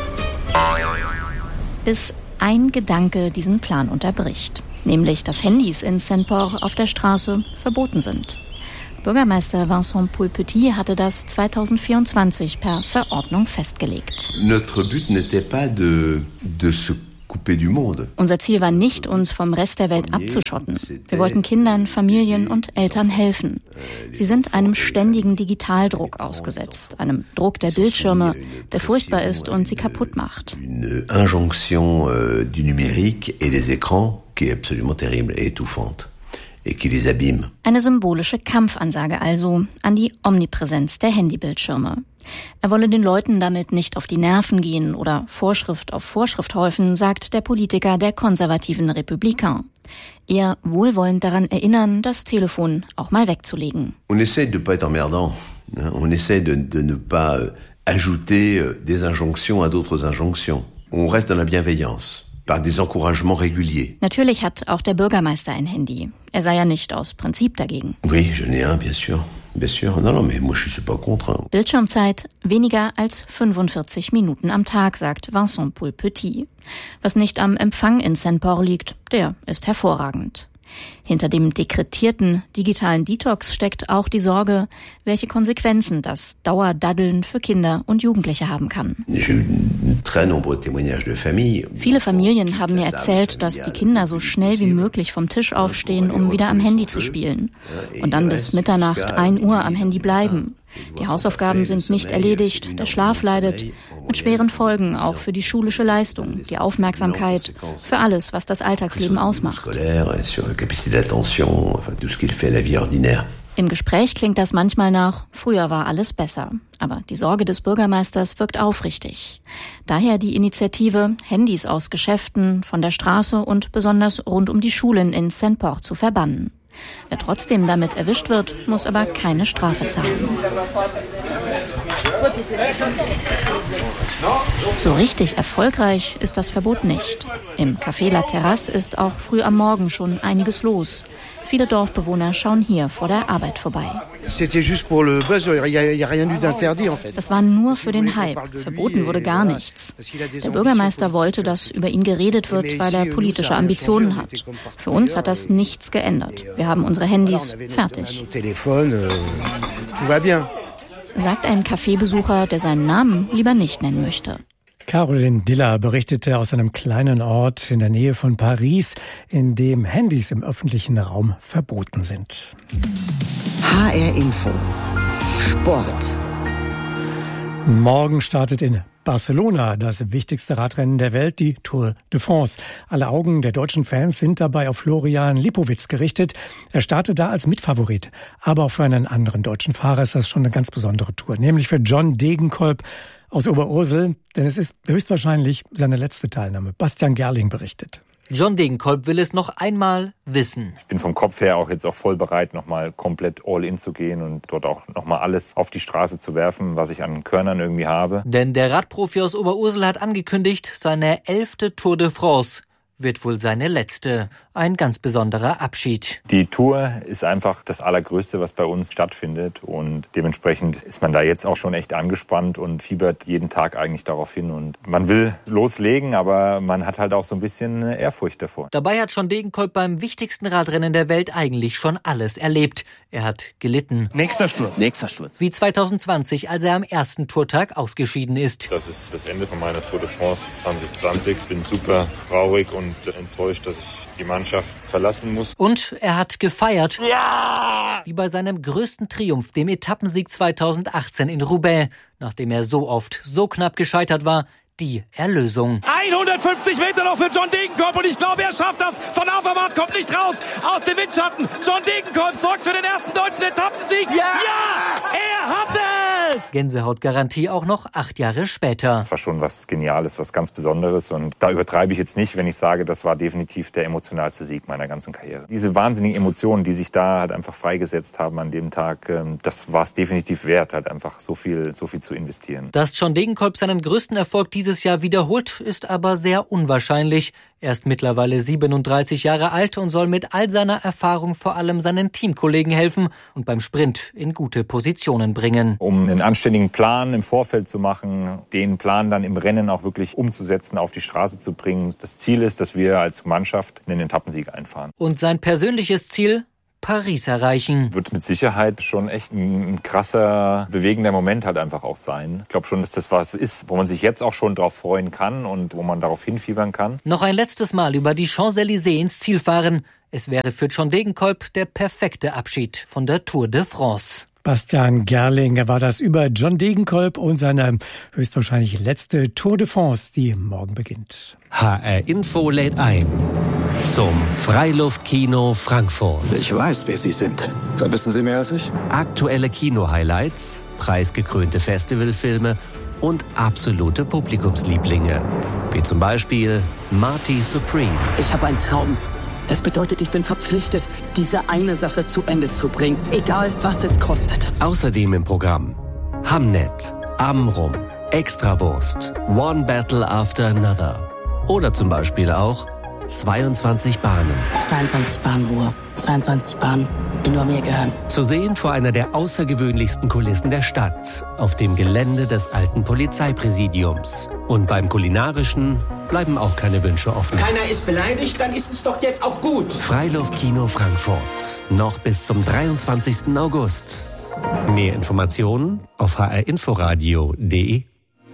Bis ein Gedanke diesen Plan unterbricht. Nämlich, dass Handys in Saint-Port auf der Straße verboten sind. Bürgermeister Vincent Poulpetit hatte das zweitausendvierundzwanzig per Verordnung festgelegt. Notre but n'était pas de, de se couper du monde. Unser Ziel war nicht, uns vom Rest der Welt abzuschotten. Wir wollten Kindern, Familien und Eltern helfen. Sie sind einem ständigen Digitaldruck ausgesetzt, einem Druck der Bildschirme, der furchtbar ist und sie kaputt macht. Une injonction euh, du numérique et des écrans qui est absolument terrible et étouffante. Eine symbolische Kampfansage also an die Omnipräsenz der Handybildschirme. Er wolle den Leuten damit nicht auf die Nerven gehen oder Vorschrift auf Vorschrift häufen, sagt der Politiker der konservativen Républicains. Eher wohlwollend daran erinnern, das Telefon auch mal wegzulegen. On essaie de pas être emmerdant. On essaie de, de ne pas ajouter des injonctions à d'autres injonctions. On reste dans la bienveillance. Par des encouragements réguliers. Natürlich hat auch der Bürgermeister ein Handy. Er sei ja nicht aus Prinzip dagegen. Oui, j'en ai un, bien sûr. Bien sûr. Non, non, mais moi je suis pas contre. Bildschirmzeit weniger als fünfundvierzig Minuten am Tag, sagt Vincent Poulpetit. Was nicht am Empfang in Saint-Port liegt, der ist hervorragend. Hinter dem dekretierten digitalen Detox steckt auch die Sorge, welche Konsequenzen das Dauerdaddeln für Kinder und Jugendliche haben kann. Viele Familien haben mir erzählt, dass die Kinder so schnell wie möglich vom Tisch aufstehen, um wieder am Handy zu spielen und dann bis Mitternacht, ein Uhr am Handy bleiben. Die Hausaufgaben sind nicht erledigt, der Schlaf leidet, mit schweren Folgen auch für die schulische Leistung, die Aufmerksamkeit, für alles, was das Alltagsleben ausmacht. Im Gespräch klingt das manchmal nach, früher war alles besser. Aber die Sorge des Bürgermeisters wirkt aufrichtig. Daher die Initiative, Handys aus Geschäften, von der Straße und besonders rund um die Schulen in Saint-Port zu verbannen. Wer trotzdem damit erwischt wird, muss aber keine Strafe zahlen. So richtig erfolgreich ist das Verbot nicht. Im Café La Terrasse ist auch früh am Morgen schon einiges los. Viele Dorfbewohner schauen hier vor der Arbeit vorbei. Das war nur für den Hype. Verboten wurde gar nichts. Der Bürgermeister wollte, dass über ihn geredet wird, weil er politische Ambitionen hat. Für uns hat das nichts geändert. Wir haben unsere Handys fertig. Sagt ein Kaffeebesucher, der seinen Namen lieber nicht nennen möchte. Caroline Diller berichtete aus einem kleinen Ort in der Nähe von Paris, in dem Handys im öffentlichen Raum verboten sind. H R Info. Sport. Morgen startet in Barcelona das wichtigste Radrennen der Welt, die Tour de France. Alle Augen der deutschen Fans sind dabei auf Florian Lipowitz gerichtet. Er startet da als Mitfavorit. Aber auch für einen anderen deutschen Fahrer ist das schon eine ganz besondere Tour, nämlich für John Degenkolb aus Oberursel, denn es ist höchstwahrscheinlich seine letzte Teilnahme. Bastian Gerling berichtet. John Degenkolb will es noch einmal wissen. Ich bin vom Kopf her auch jetzt auch voll bereit, nochmal komplett all in zu gehen und dort auch nochmal alles auf die Straße zu werfen, was ich an Körnern irgendwie habe. Denn der Radprofi aus Oberursel hat angekündigt, seine elfte Tour de France wird wohl seine letzte. Ein ganz besonderer Abschied. Die Tour ist einfach das Allergrößte, was bei uns stattfindet. Und dementsprechend ist man da jetzt auch schon echt angespannt und fiebert jeden Tag eigentlich darauf hin. Und man will loslegen, aber man hat halt auch so ein bisschen Ehrfurcht davor. Dabei hat schon Degenkolb beim wichtigsten Radrennen der Welt eigentlich schon alles erlebt. Er hat gelitten. Nächster Sturz. Nächster Sturz. Wie zweitausendzwanzig, als er am ersten Tourtag ausgeschieden ist. Das ist das Ende von meiner Tour de France zwanzig zwanzig. Ich bin super traurig und enttäuscht, dass ich die Mannschaft verlassen muss. Und er hat gefeiert. Ja! Wie bei seinem größten Triumph, dem Etappensieg zweitausendachtzehn in Roubaix. Nachdem er so oft, so knapp gescheitert war, die Erlösung. hundertfünfzig Meter noch für John Degenkolb und ich glaube, er schafft das. Von Avermaet kommt nicht raus. Aus dem Windschatten. John Degenkolb sorgt für den ersten deutschen Etappensieg. Ja! Ja! Er hat es! Gänsehautgarantie auch noch acht Jahre später. Das war schon was Geniales, was ganz Besonderes und da übertreibe ich jetzt nicht, wenn ich sage, das war definitiv der emotionalste Sieg meiner ganzen Karriere. Diese wahnsinnigen Emotionen, die sich da halt einfach freigesetzt haben an dem Tag, das war es definitiv wert, halt einfach so viel, so viel zu investieren. Dass John Degenkolb seinen größten Erfolg dieses Jahr wiederholt, ist aber sehr unwahrscheinlich. Er ist mittlerweile siebenunddreißig Jahre alt und soll mit all seiner Erfahrung vor allem seinen Teamkollegen helfen und beim Sprint in gute Positionen bringen. Um einen anständigen Plan im Vorfeld zu machen, den Plan dann im Rennen auch wirklich umzusetzen, auf die Straße zu bringen. Das Ziel ist, dass wir als Mannschaft einen Etappensieg einfahren. Und sein persönliches Ziel? Paris erreichen. Wird mit Sicherheit schon echt ein krasser, bewegender Moment halt einfach auch sein. Ich glaube schon, dass das was ist, wo man sich jetzt auch schon drauf freuen kann und wo man darauf hinfiebern kann. Noch ein letztes Mal über die Champs-Élysées ins Ziel fahren. Es wäre für John Degenkolb der perfekte Abschied von der Tour de France. Bastian Gerling war das über John Degenkolb und seine höchstwahrscheinlich letzte Tour de France, die morgen beginnt. H R Info lädt ein zum Freiluftkino Frankfurt. Ich weiß, wer Sie sind. Da wissen Sie mehr als ich. Aktuelle Kino-Highlights, preisgekrönte Festivalfilme und absolute Publikumslieblinge. Wie zum Beispiel Marty Supreme. Ich habe einen Traum. Es bedeutet, ich bin verpflichtet, diese eine Sache zu Ende zu bringen, egal was es kostet. Außerdem im Programm Hamnet, Amrum, Extrawurst, One Battle After Another. Oder zum Beispiel auch zweiundzwanzig Bahnen. zweiundzwanzig Bahnen Ruhe. zweiundzwanzig Bahnen, die nur mir gehören. Zu sehen vor einer der außergewöhnlichsten Kulissen der Stadt, auf dem Gelände des alten Polizeipräsidiums. Und beim Kulinarischen bleiben auch keine Wünsche offen. Keiner ist beleidigt, dann ist es doch jetzt auch gut. Freiluftkino Frankfurt. Noch bis zum dreiundzwanzigsten August. Mehr Informationen auf h r inforadio punkt d e.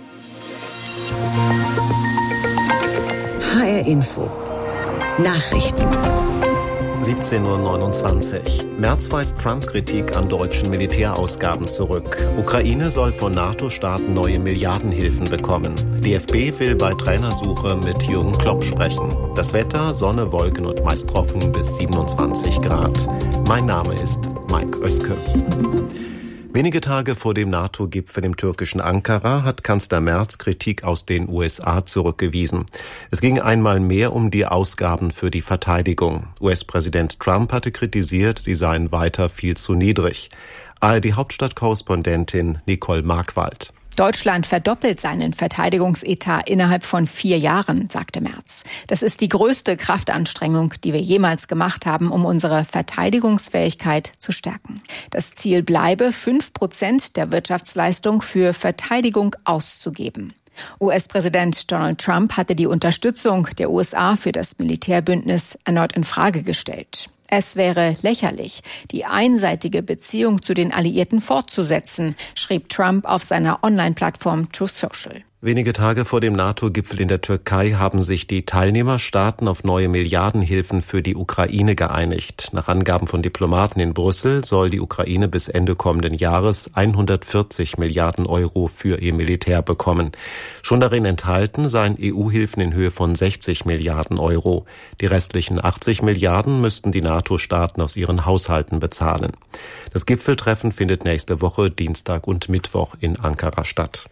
H R Info. Nachrichten. siebzehn Uhr neunundzwanzig. Merz weist Trump-Kritik an deutschen Militärausgaben zurück. Ukraine soll von NATO-Staaten neue Milliardenhilfen bekommen. D F B will bei Trainersuche mit Jürgen Klopp sprechen. Das Wetter, Sonne, Wolken und meist trocken bis siebenundzwanzig Grad. Mein Name ist Mike Oeske. Wenige Tage vor dem NATO-Gipfel im türkischen Ankara hat Kanzler Merz Kritik aus den U S A zurückgewiesen. Es ging einmal mehr um die Ausgaben für die Verteidigung. U S-Präsident Trump hatte kritisiert, sie seien weiter viel zu niedrig. A R D-Hauptstadtkorrespondentin Nicole Markwald. Deutschland verdoppelt seinen Verteidigungsetat innerhalb von vier Jahren, sagte Merz. Das ist die größte Kraftanstrengung, die wir jemals gemacht haben, um unsere Verteidigungsfähigkeit zu stärken. Das Ziel bleibe, fünf Prozent der Wirtschaftsleistung für Verteidigung auszugeben. U S-Präsident Donald Trump hatte die Unterstützung der U S A für das Militärbündnis erneut in Frage gestellt. Es wäre lächerlich, die einseitige Beziehung zu den Alliierten fortzusetzen, schrieb Trump auf seiner Online-Plattform Truth Social. Wenige Tage vor dem NATO-Gipfel in der Türkei haben sich die Teilnehmerstaaten auf neue Milliardenhilfen für die Ukraine geeinigt. Nach Angaben von Diplomaten in Brüssel soll die Ukraine bis Ende kommenden Jahres hundertvierzig Milliarden Euro für ihr Militär bekommen. Schon darin enthalten seien E U-Hilfen in Höhe von sechzig Milliarden Euro. Die restlichen achtzig Milliarden müssten die NATO-Staaten aus ihren Haushalten bezahlen. Das Gipfeltreffen findet nächste Woche Dienstag und Mittwoch in Ankara statt.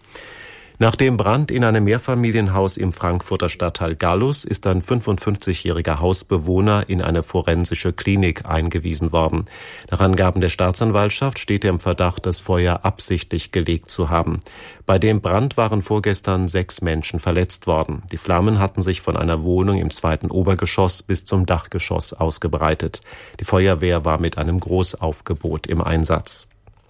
Nach dem Brand in einem Mehrfamilienhaus im Frankfurter Stadtteil Gallus ist ein fünfundfünfzigjähriger Hausbewohner in eine forensische Klinik eingewiesen worden. Nach Angaben der Staatsanwaltschaft steht er im Verdacht, das Feuer absichtlich gelegt zu haben. Bei dem Brand waren vorgestern sechs Menschen verletzt worden. Die Flammen hatten sich von einer Wohnung im zweiten Obergeschoss bis zum Dachgeschoss ausgebreitet. Die Feuerwehr war mit einem Großaufgebot im Einsatz.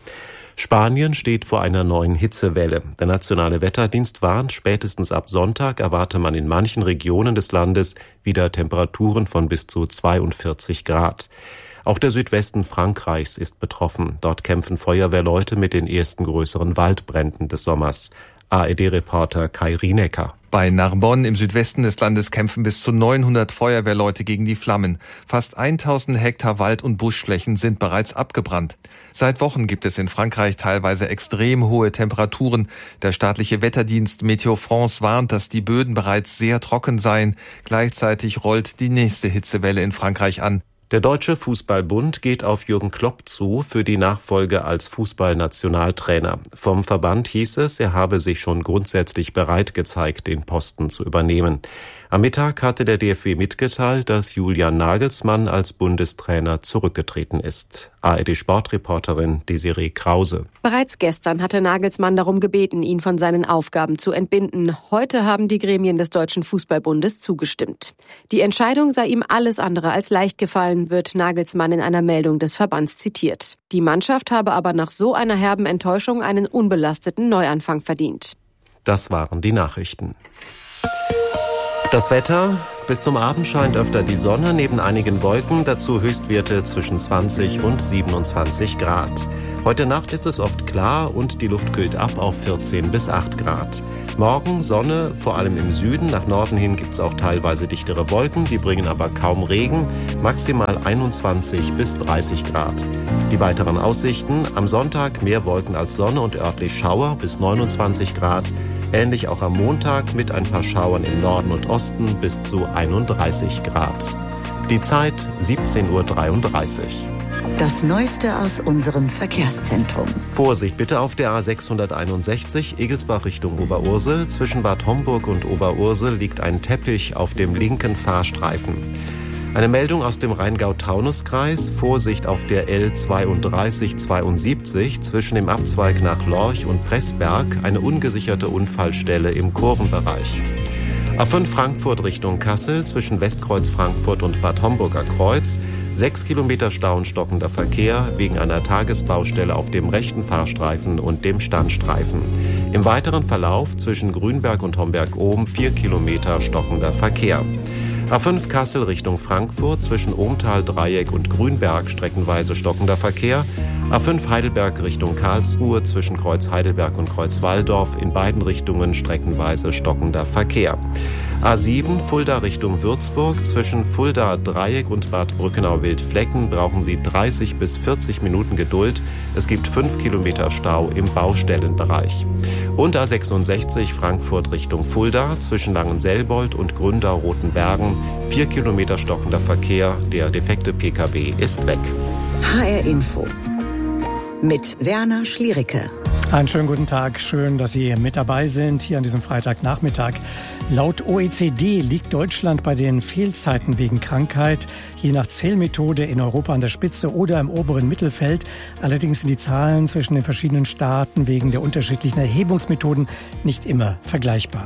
Spanien steht vor einer neuen Hitzewelle. Der nationale Wetterdienst warnt, spätestens ab Sonntag erwarte man in manchen Regionen des Landes wieder Temperaturen von bis zu zweiundvierzig Grad. Auch der Südwesten Frankreichs ist betroffen. Dort kämpfen Feuerwehrleute mit den ersten größeren Waldbränden des Sommers. A R D-Reporter Kai Rienecker. Bei Narbonne im Südwesten des Landes kämpfen bis zu neunhundert Feuerwehrleute gegen die Flammen. Fast tausend Hektar Wald- und Buschflächen sind bereits abgebrannt. Seit Wochen gibt es in Frankreich teilweise extrem hohe Temperaturen. Der staatliche Wetterdienst Météo France warnt, dass die Böden bereits sehr trocken seien. Gleichzeitig rollt die nächste Hitzewelle in Frankreich an. Der Deutsche Fußballbund geht auf Jürgen Klopp zu für die Nachfolge als Fußballnationaltrainer. Vom Verband hieß es, er habe sich schon grundsätzlich bereit gezeigt, den Posten zu übernehmen. Am Mittag hatte der D F B mitgeteilt, dass Julian Nagelsmann als Bundestrainer zurückgetreten ist. A R D-Sportreporterin Desiree Krause. Bereits gestern hatte Nagelsmann darum gebeten, ihn von seinen Aufgaben zu entbinden. Heute haben die Gremien des Deutschen Fußballbundes zugestimmt. Die Entscheidung sei ihm alles andere als leicht gefallen, wird Nagelsmann in einer Meldung des Verbands zitiert. Die Mannschaft habe aber nach so einer herben Enttäuschung einen unbelasteten Neuanfang verdient. Das waren die Nachrichten. Das Wetter: Bis zum Abend scheint öfter die Sonne, neben einigen Wolken, dazu Höchstwerte zwischen zwanzig und siebenundzwanzig Grad. Heute Nacht ist es oft klar und die Luft kühlt ab auf vierzehn bis acht Grad. Morgen Sonne, vor allem im Süden. Nach Norden hin gibt es auch teilweise dichtere Wolken, die bringen aber kaum Regen. Maximal einundzwanzig bis dreißig Grad. Die weiteren Aussichten: Am Sonntag mehr Wolken als Sonne und örtlich Schauer bis neunundzwanzig Grad. Ähnlich auch am Montag mit ein paar Schauern im Norden und Osten bis zu einunddreißig Grad. Die Zeit siebzehn Uhr dreiunddreißig. Das Neueste aus unserem Verkehrszentrum. Vorsicht bitte auf der A sechshunderteinundsechzig, Egelsbach Richtung Oberursel. Zwischen Bad Homburg und Oberursel liegt ein Teppich auf dem linken Fahrstreifen. Eine Meldung aus dem Rheingau-Taunus-Kreis. Vorsicht auf der L zweiunddreißig zweiundsiebzig zwischen dem Abzweig nach Lorch und Pressberg. Eine ungesicherte Unfallstelle im Kurvenbereich. A fünf Frankfurt Richtung Kassel zwischen Westkreuz Frankfurt und Bad Homburger Kreuz. Sechs Kilometer Stau und stockender Verkehr wegen einer Tagesbaustelle auf dem rechten Fahrstreifen und dem Standstreifen. Im weiteren Verlauf zwischen Grünberg und Homberg-Ohm vier Kilometer stockender Verkehr. A fünf Kassel Richtung Frankfurt zwischen Ohmtal, Dreieck und Grünberg streckenweise stockender Verkehr. A fünf Heidelberg Richtung Karlsruhe zwischen Kreuz Heidelberg und Kreuz Walldorf in beiden Richtungen streckenweise stockender Verkehr. A sieben Fulda Richtung Würzburg zwischen Fulda, Dreieck und Bad Brückenau-Wildflecken brauchen Sie dreißig bis vierzig Minuten Geduld. Es gibt fünf Kilometer Stau im Baustellenbereich. Und A sechsundsechzig Frankfurt Richtung Fulda zwischen Langenselbold und Gründau-Rotenbergen vier Kilometer stockender Verkehr. Der defekte P K W ist weg. H R Info mit Werner Schliericke. Einen schönen guten Tag. Schön, dass Sie mit dabei sind hier an diesem Freitagnachmittag. Laut O E C D liegt Deutschland bei den Fehlzeiten wegen Krankheit je nach Zählmethode in Europa an der Spitze oder im oberen Mittelfeld. Allerdings sind die Zahlen zwischen den verschiedenen Staaten wegen der unterschiedlichen Erhebungsmethoden nicht immer vergleichbar.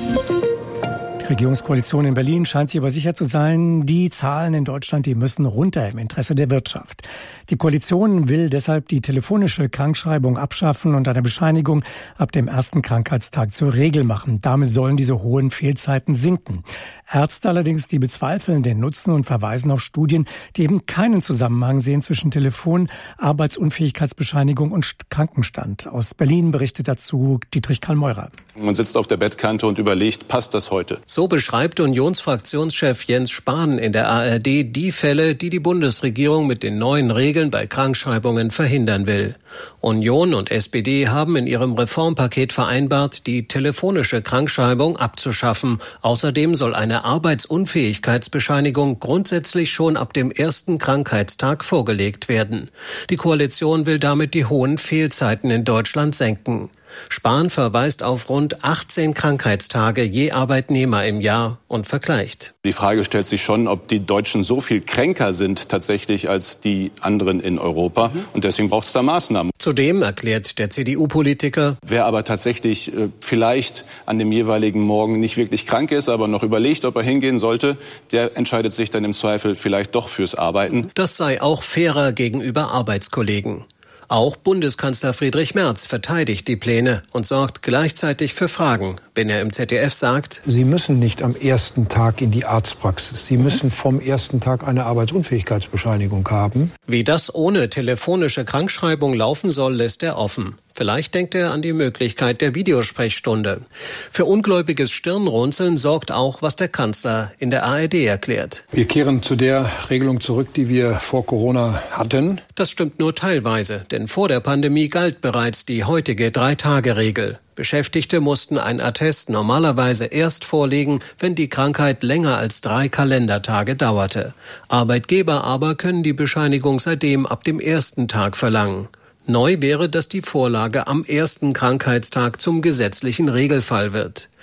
Die Regierungskoalition in Berlin scheint sich aber sicher zu sein, die Zahlen in Deutschland, die müssen runter im Interesse der Wirtschaft. Die Koalition will deshalb die telefonische Krankschreibung abschaffen und eine Bescheinigung ab dem ersten Krankheitstag zur Regel machen. Damit sollen diese hohen Fehlzeiten sinken. Ärzte allerdings, die bezweifeln den Nutzen und verweisen auf Studien, die eben keinen Zusammenhang sehen zwischen Telefon, Arbeitsunfähigkeitsbescheinigung und Krankenstand. Aus Berlin berichtet dazu Dietrich Karl-Meurer. Man sitzt auf der Bettkante und überlegt, passt das heute? So beschreibt Unionsfraktionschef Jens Spahn in der A R D die Fälle, die die Bundesregierung mit den neuen Regeln bei Krankschreibungen verhindern will. Union und S P D haben in ihrem Reformpaket vereinbart, die telefonische Krankschreibung abzuschaffen. Außerdem soll eine Arbeitsunfähigkeitsbescheinigung grundsätzlich schon ab dem ersten Krankheitstag vorgelegt werden. Die Koalition will damit die hohen Fehlzeiten in Deutschland senken. Spahn verweist auf rund achtzehn Krankheitstage je Arbeitnehmer im Jahr und vergleicht. Die Frage stellt sich schon, ob die Deutschen so viel kränker sind tatsächlich als die anderen in Europa. Und deswegen braucht es da Maßnahmen. Zudem erklärt der C D U-Politiker, wer aber tatsächlich äh, vielleicht an dem jeweiligen Morgen nicht wirklich krank ist, aber noch überlegt, ob er hingehen sollte, der entscheidet sich dann im Zweifel vielleicht doch fürs Arbeiten. Das sei auch fairer gegenüber Arbeitskollegen. Auch Bundeskanzler Friedrich Merz verteidigt die Pläne und sorgt gleichzeitig für Fragen, wenn er im Z D F sagt: Sie müssen nicht am ersten Tag in die Arztpraxis. Sie müssen vom ersten Tag eine Arbeitsunfähigkeitsbescheinigung haben. Wie das ohne telefonische Krankschreibung laufen soll, lässt er offen. Vielleicht denkt er an die Möglichkeit der Videosprechstunde. Für ungläubiges Stirnrunzeln sorgt auch, was der Kanzler in der A R D erklärt. Wir kehren zu der Regelung zurück, die wir vor Corona hatten. Das stimmt nur teilweise, denn vor der Pandemie galt bereits die heutige Drei-Tage-Regel. Beschäftigte mussten ein Attest normalerweise erst vorlegen, wenn die Krankheit länger als drei Kalendertage dauerte. Arbeitgeber aber können die Bescheinigung seitdem ab dem ersten Tag verlangen. Neu wäre, dass die Vorlage am ersten Krankheitstag zum gesetzlichen Regelfall wird.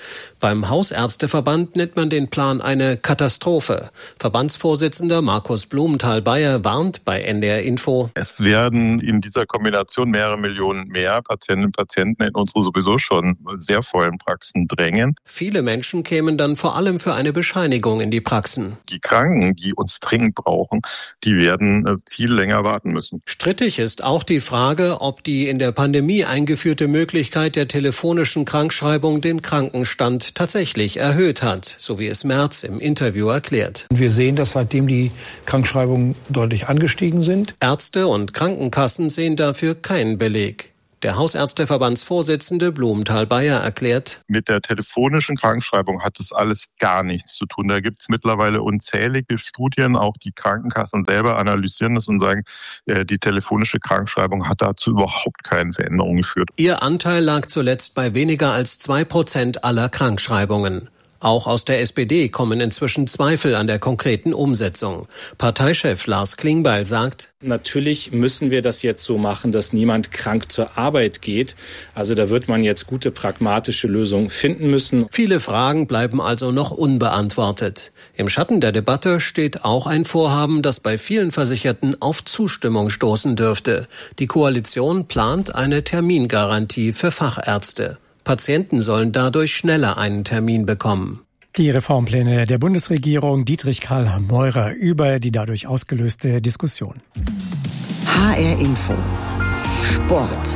Beim Hausärzteverband nennt man den Plan eine Katastrophe. Verbandsvorsitzender Markus Blumenthal-Beyer warnt bei N D R Info: Es werden in dieser Kombination mehrere Millionen mehr Patientinnen und Patienten in unsere sowieso schon sehr vollen Praxen drängen. Viele Menschen kämen dann vor allem für eine Bescheinigung in die Praxen. Die Kranken, die uns dringend brauchen, die werden viel länger warten müssen. Strittig ist auch die Frage, ob die in der Pandemie eingeführte Möglichkeit der telefonischen Krankschreibung den Krankenstand tatsächlich erhöht hat, so wie es Merz im Interview erklärt. Wir sehen, dass seitdem die Krankschreibungen deutlich angestiegen sind. Ärzte und Krankenkassen sehen dafür keinen Beleg. Der Hausärzteverbandsvorsitzende Blumenthal-Beyer erklärt: Mit der telefonischen Krankschreibung hat das alles gar nichts zu tun. Da gibt es mittlerweile unzählige Studien, auch die Krankenkassen selber analysieren das und sagen, die telefonische Krankschreibung hat dazu überhaupt keine Veränderung geführt. Ihr Anteil lag zuletzt bei weniger als zwei Prozent aller Krankschreibungen. Auch aus der S P D kommen inzwischen Zweifel an der konkreten Umsetzung. Parteichef Lars Klingbeil sagt: Natürlich müssen wir das jetzt so machen, dass niemand krank zur Arbeit geht. Also da wird man jetzt gute pragmatische Lösungen finden müssen. Viele Fragen bleiben also noch unbeantwortet. Im Schatten der Debatte steht auch ein Vorhaben, das bei vielen Versicherten auf Zustimmung stoßen dürfte. Die Koalition plant eine Termingarantie für Fachärzte. Patienten sollen dadurch schneller einen Termin bekommen. Die Reformpläne der Bundesregierung, Dietrich Karl Meurer über die dadurch ausgelöste Diskussion. H R Info. Sport.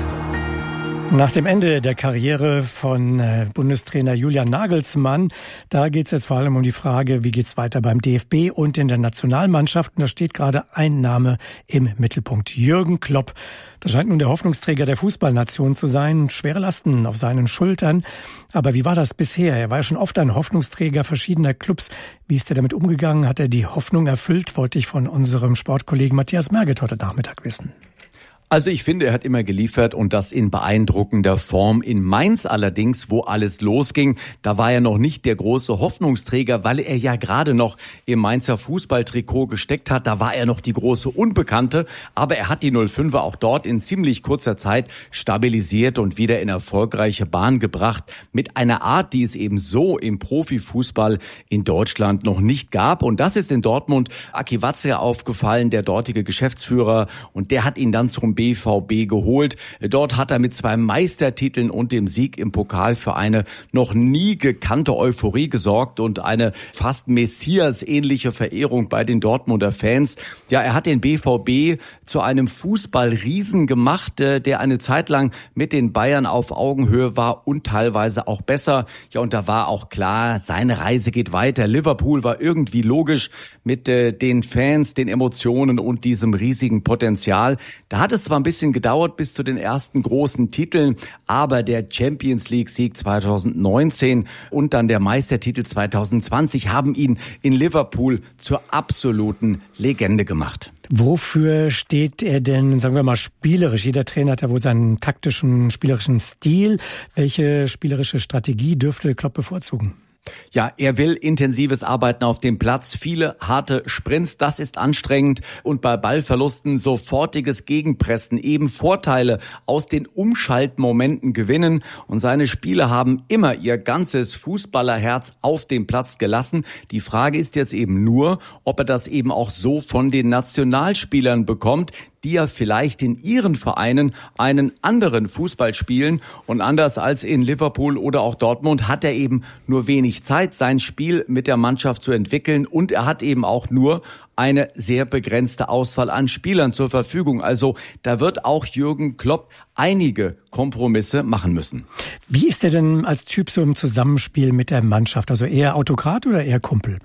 Nach dem Ende der Karriere von Bundestrainer Julian Nagelsmann, da geht es jetzt vor allem um die Frage, wie geht's weiter beim D F B und in der Nationalmannschaft. Und da steht gerade ein Name im Mittelpunkt: Jürgen Klopp. Das scheint nun der Hoffnungsträger der Fußballnation zu sein. Schwere Lasten auf seinen Schultern. Aber wie war das bisher? Er war ja schon oft ein Hoffnungsträger verschiedener Clubs. Wie ist er damit umgegangen? Hat er die Hoffnung erfüllt? Wollte ich von unserem Sportkollegen Matthias Merget heute Nachmittag wissen. Also ich finde, er hat immer geliefert und das in beeindruckender Form. In Mainz allerdings, wo alles losging, da war er noch nicht der große Hoffnungsträger, weil er ja gerade noch im Mainzer Fußballtrikot gesteckt hat. Da war er noch die große Unbekannte, aber er hat die null fünfer auch dort in ziemlich kurzer Zeit stabilisiert und wieder in erfolgreiche Bahn gebracht. Mit einer Art, die es eben so im Profifußball in Deutschland noch nicht gab. Und das ist in Dortmund Aki Watzke aufgefallen, der dortige Geschäftsführer, und der hat ihn dann zum B V B geholt. Dort hat er mit zwei Meistertiteln und dem Sieg im Pokal für eine noch nie gekannte Euphorie gesorgt und eine fast Messias-ähnliche Verehrung bei den Dortmunder Fans. Ja, er hat den B V B zu einem Fußballriesen gemacht, der eine Zeit lang mit den Bayern auf Augenhöhe war und teilweise auch besser. Ja, und da war auch klar, seine Reise geht weiter. Liverpool war irgendwie logisch mit den Fans, den Emotionen und diesem riesigen Potenzial. Da hat es zwar ein bisschen gedauert bis zu den ersten großen Titeln, aber der Champions League Sieg zweitausendneunzehn und dann der Meistertitel zweitausendzwanzig haben ihn in Liverpool zur absoluten Legende gemacht. Wofür steht er denn, sagen wir mal, spielerisch? Jeder Trainer hat ja wohl seinen taktischen, spielerischen Stil. Welche spielerische Strategie dürfte Klopp bevorzugen? Ja, er will intensives Arbeiten auf dem Platz, viele harte Sprints, das ist anstrengend, und bei Ballverlusten sofortiges Gegenpressen, eben Vorteile aus den Umschaltmomenten gewinnen, und seine Spieler haben immer ihr ganzes Fußballerherz auf dem Platz gelassen. Die Frage ist jetzt eben nur, ob er das eben auch so von den Nationalspielern bekommt, die ja vielleicht in ihren Vereinen einen anderen Fußball spielen, und anders als in Liverpool oder auch Dortmund hat er eben nur wenig Zeit, sein Spiel mit der Mannschaft zu entwickeln, und er hat eben auch nur eine sehr begrenzte Auswahl an Spielern zur Verfügung. Also da wird auch Jürgen Klopp einige Kompromisse machen müssen. Wie ist er denn als Typ so im Zusammenspiel mit der Mannschaft? Also eher Autokrat oder eher Kumpel?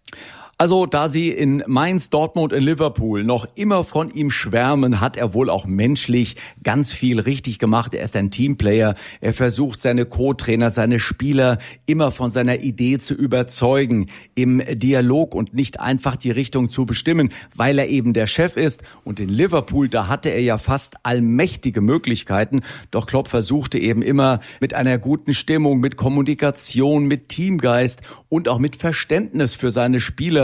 Also da sie in Mainz, Dortmund, in Liverpool noch immer von ihm schwärmen, hat er wohl auch menschlich ganz viel richtig gemacht. Er ist ein Teamplayer. Er versucht, seine Co-Trainer, seine Spieler immer von seiner Idee zu überzeugen, im Dialog und nicht einfach die Richtung zu bestimmen, weil er eben der Chef ist. Und in Liverpool, da hatte er ja fast allmächtige Möglichkeiten. Doch Klopp versuchte eben immer mit einer guten Stimmung, mit Kommunikation, mit Teamgeist und auch mit Verständnis für seine Spieler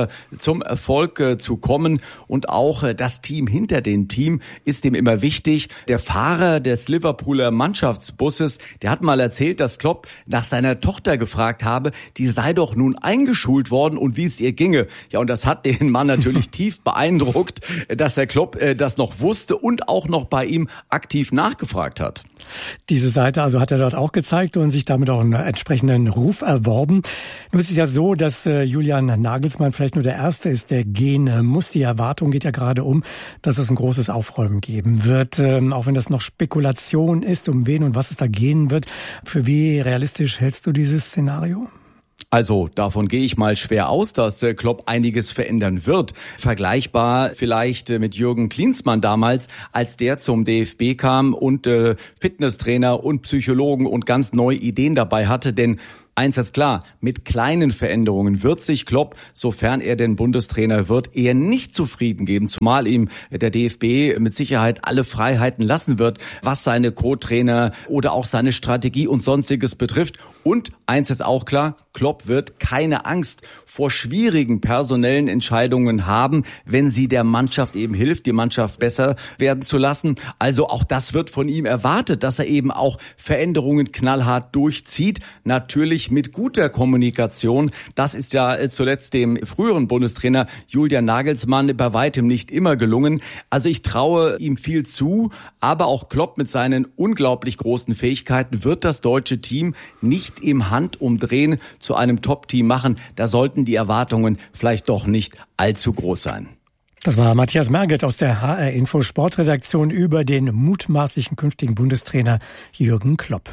weiter zum Erfolg äh, zu kommen. Und auch äh, das Team hinter dem Team ist ihm immer wichtig. Der Fahrer des Liverpooler Mannschaftsbusses, der hat mal erzählt, dass Klopp nach seiner Tochter gefragt habe, die sei doch nun eingeschult worden und wie es ihr ginge. Ja, und das hat den Mann natürlich tief beeindruckt, dass der Klopp äh, das noch wusste und auch noch bei ihm aktiv nachgefragt hat. Diese Seite also hat er dort auch gezeigt und sich damit auch einen entsprechenden Ruf erworben. Nun ist es ja so, dass äh, Julian Nagelsmann vielleicht nur der Erste ist, der gehen äh, muss. Die Erwartung geht ja gerade um, dass es ein großes Aufräumen geben wird. Ähm, auch wenn das noch Spekulation ist, um wen und was es da gehen wird. Für wie realistisch hältst du dieses Szenario? Also davon gehe ich mal schwer aus, dass äh, Klopp einiges verändern wird. Vergleichbar vielleicht äh, mit Jürgen Klinsmann damals, als der zum D F B kam und äh, Fitnesstrainer und Psychologen und ganz neue Ideen dabei hatte. Denn eins ist klar, mit kleinen Veränderungen wird sich Klopp, sofern er denn Bundestrainer wird, eher nicht zufrieden geben, zumal ihm der D F B mit Sicherheit alle Freiheiten lassen wird, was seine Co-Trainer oder auch seine Strategie und Sonstiges betrifft. Und eins ist auch klar, Klopp wird keine Angst vor schwierigen personellen Entscheidungen haben, wenn sie der Mannschaft eben hilft, die Mannschaft besser werden zu lassen. Also auch das wird von ihm erwartet, dass er eben auch Veränderungen knallhart durchzieht. Natürlich mit guter Kommunikation. Das ist ja zuletzt dem früheren Bundestrainer Julian Nagelsmann bei weitem nicht immer gelungen. Also ich traue ihm viel zu, aber auch Klopp mit seinen unglaublich großen Fähigkeiten wird das deutsche Team nicht im Handumdrehen zu einem Top-Team machen. Da sollten die Erwartungen vielleicht doch nicht allzu groß sein. Das war Matthias Merget aus der H R Info Sportredaktion über den mutmaßlichen künftigen Bundestrainer Jürgen Klopp.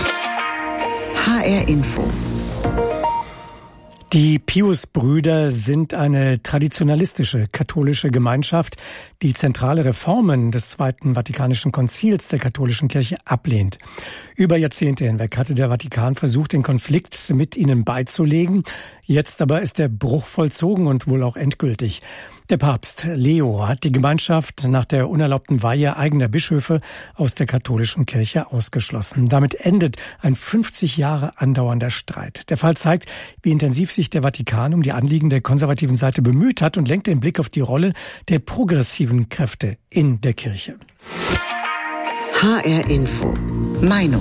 H R Info. Die Pius-Brüder sind eine traditionalistische katholische Gemeinschaft, die zentrale Reformen des Zweiten Vatikanischen Konzils der katholischen Kirche ablehnt. Über Jahrzehnte hinweg hatte der Vatikan versucht, den Konflikt mit ihnen beizulegen. Jetzt aber ist der Bruch vollzogen und wohl auch endgültig. Der Papst Leo hat die Gemeinschaft nach der unerlaubten Weihe eigener Bischöfe aus der katholischen Kirche ausgeschlossen. Damit endet ein fünfzig Jahre andauernder Streit. Der Fall zeigt, wie intensiv sich der Vatikan um die Anliegen der konservativen Seite bemüht hat und lenkt den Blick auf die Rolle der progressiven Kräfte in der Kirche. H R Info. Meinung.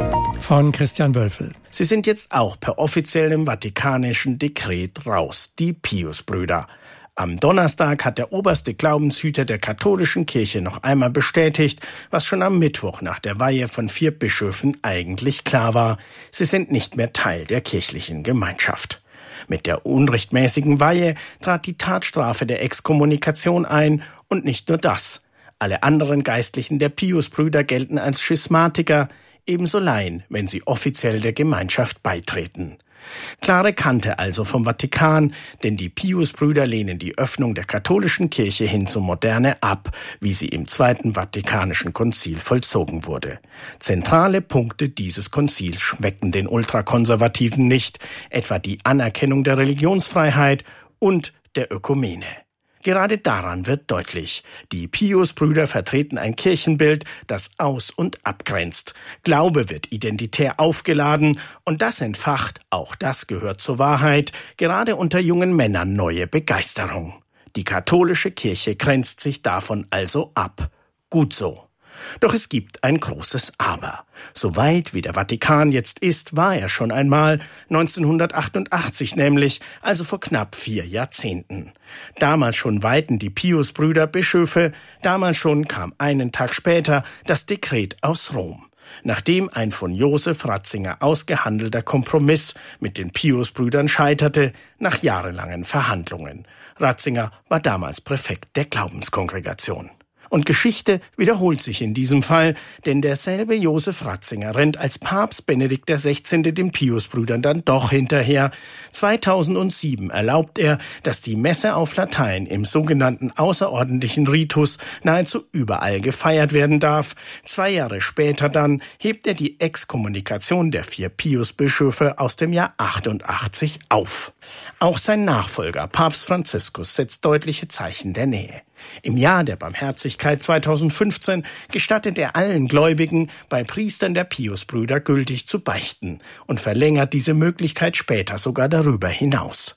Von Christian Wölfel. Sie sind jetzt auch per offiziellem vatikanischen Dekret raus, die Pius-Brüder. Am Donnerstag hat der oberste Glaubenshüter der katholischen Kirche noch einmal bestätigt, was schon am Mittwoch nach der Weihe von vier Bischöfen eigentlich klar war. Sie sind nicht mehr Teil der kirchlichen Gemeinschaft. Mit der unrechtmäßigen Weihe trat die Tatstrafe der Exkommunikation ein und nicht nur das. Alle anderen Geistlichen der Pius-Brüder gelten als Schismatiker, ebenso Laien, wenn sie offiziell der Gemeinschaft beitreten. Klare Kante also vom Vatikan, denn die Pius-Brüder lehnen die Öffnung der katholischen Kirche hin zur Moderne ab, wie sie im Zweiten Vatikanischen Konzil vollzogen wurde. Zentrale Punkte dieses Konzils schmecken den Ultrakonservativen nicht, etwa die Anerkennung der Religionsfreiheit und der Ökumene. Gerade daran wird deutlich, die Pius-Brüder vertreten ein Kirchenbild, das aus- und abgrenzt. Glaube wird identitär aufgeladen und das entfacht, auch das gehört zur Wahrheit, gerade unter jungen Männern neue Begeisterung. Die katholische Kirche grenzt sich davon also ab. Gut so. Doch es gibt ein großes Aber. So weit wie der Vatikan jetzt ist, war er schon einmal, neunzehnhundertachtundachtzig nämlich, also vor knapp vier Jahrzehnten. Damals schon weihten die Pius-Brüder Bischöfe, damals schon kam einen Tag später das Dekret aus Rom. Nachdem ein von Josef Ratzinger ausgehandelter Kompromiss mit den Pius-Brüdern scheiterte, nach jahrelangen Verhandlungen. Ratzinger war damals Präfekt der Glaubenskongregation. Und Geschichte wiederholt sich in diesem Fall, denn derselbe Josef Ratzinger rennt als Papst Benedikt der Sechzehnte den Pius-Brüdern dann doch hinterher. zweitausendsieben erlaubt er, dass die Messe auf Latein im sogenannten außerordentlichen Ritus nahezu überall gefeiert werden darf. Zwei Jahre später dann hebt er die Exkommunikation der vier Pius-Bischöfe aus dem Jahr achtundachtzig auf. Auch sein Nachfolger, Papst Franziskus, setzt deutliche Zeichen der Nähe. Im Jahr der Barmherzigkeit zweitausendfünfzehn gestattet er allen Gläubigen, bei Priestern der Pius-Brüder gültig zu beichten und verlängert diese Möglichkeit später sogar darüber hinaus.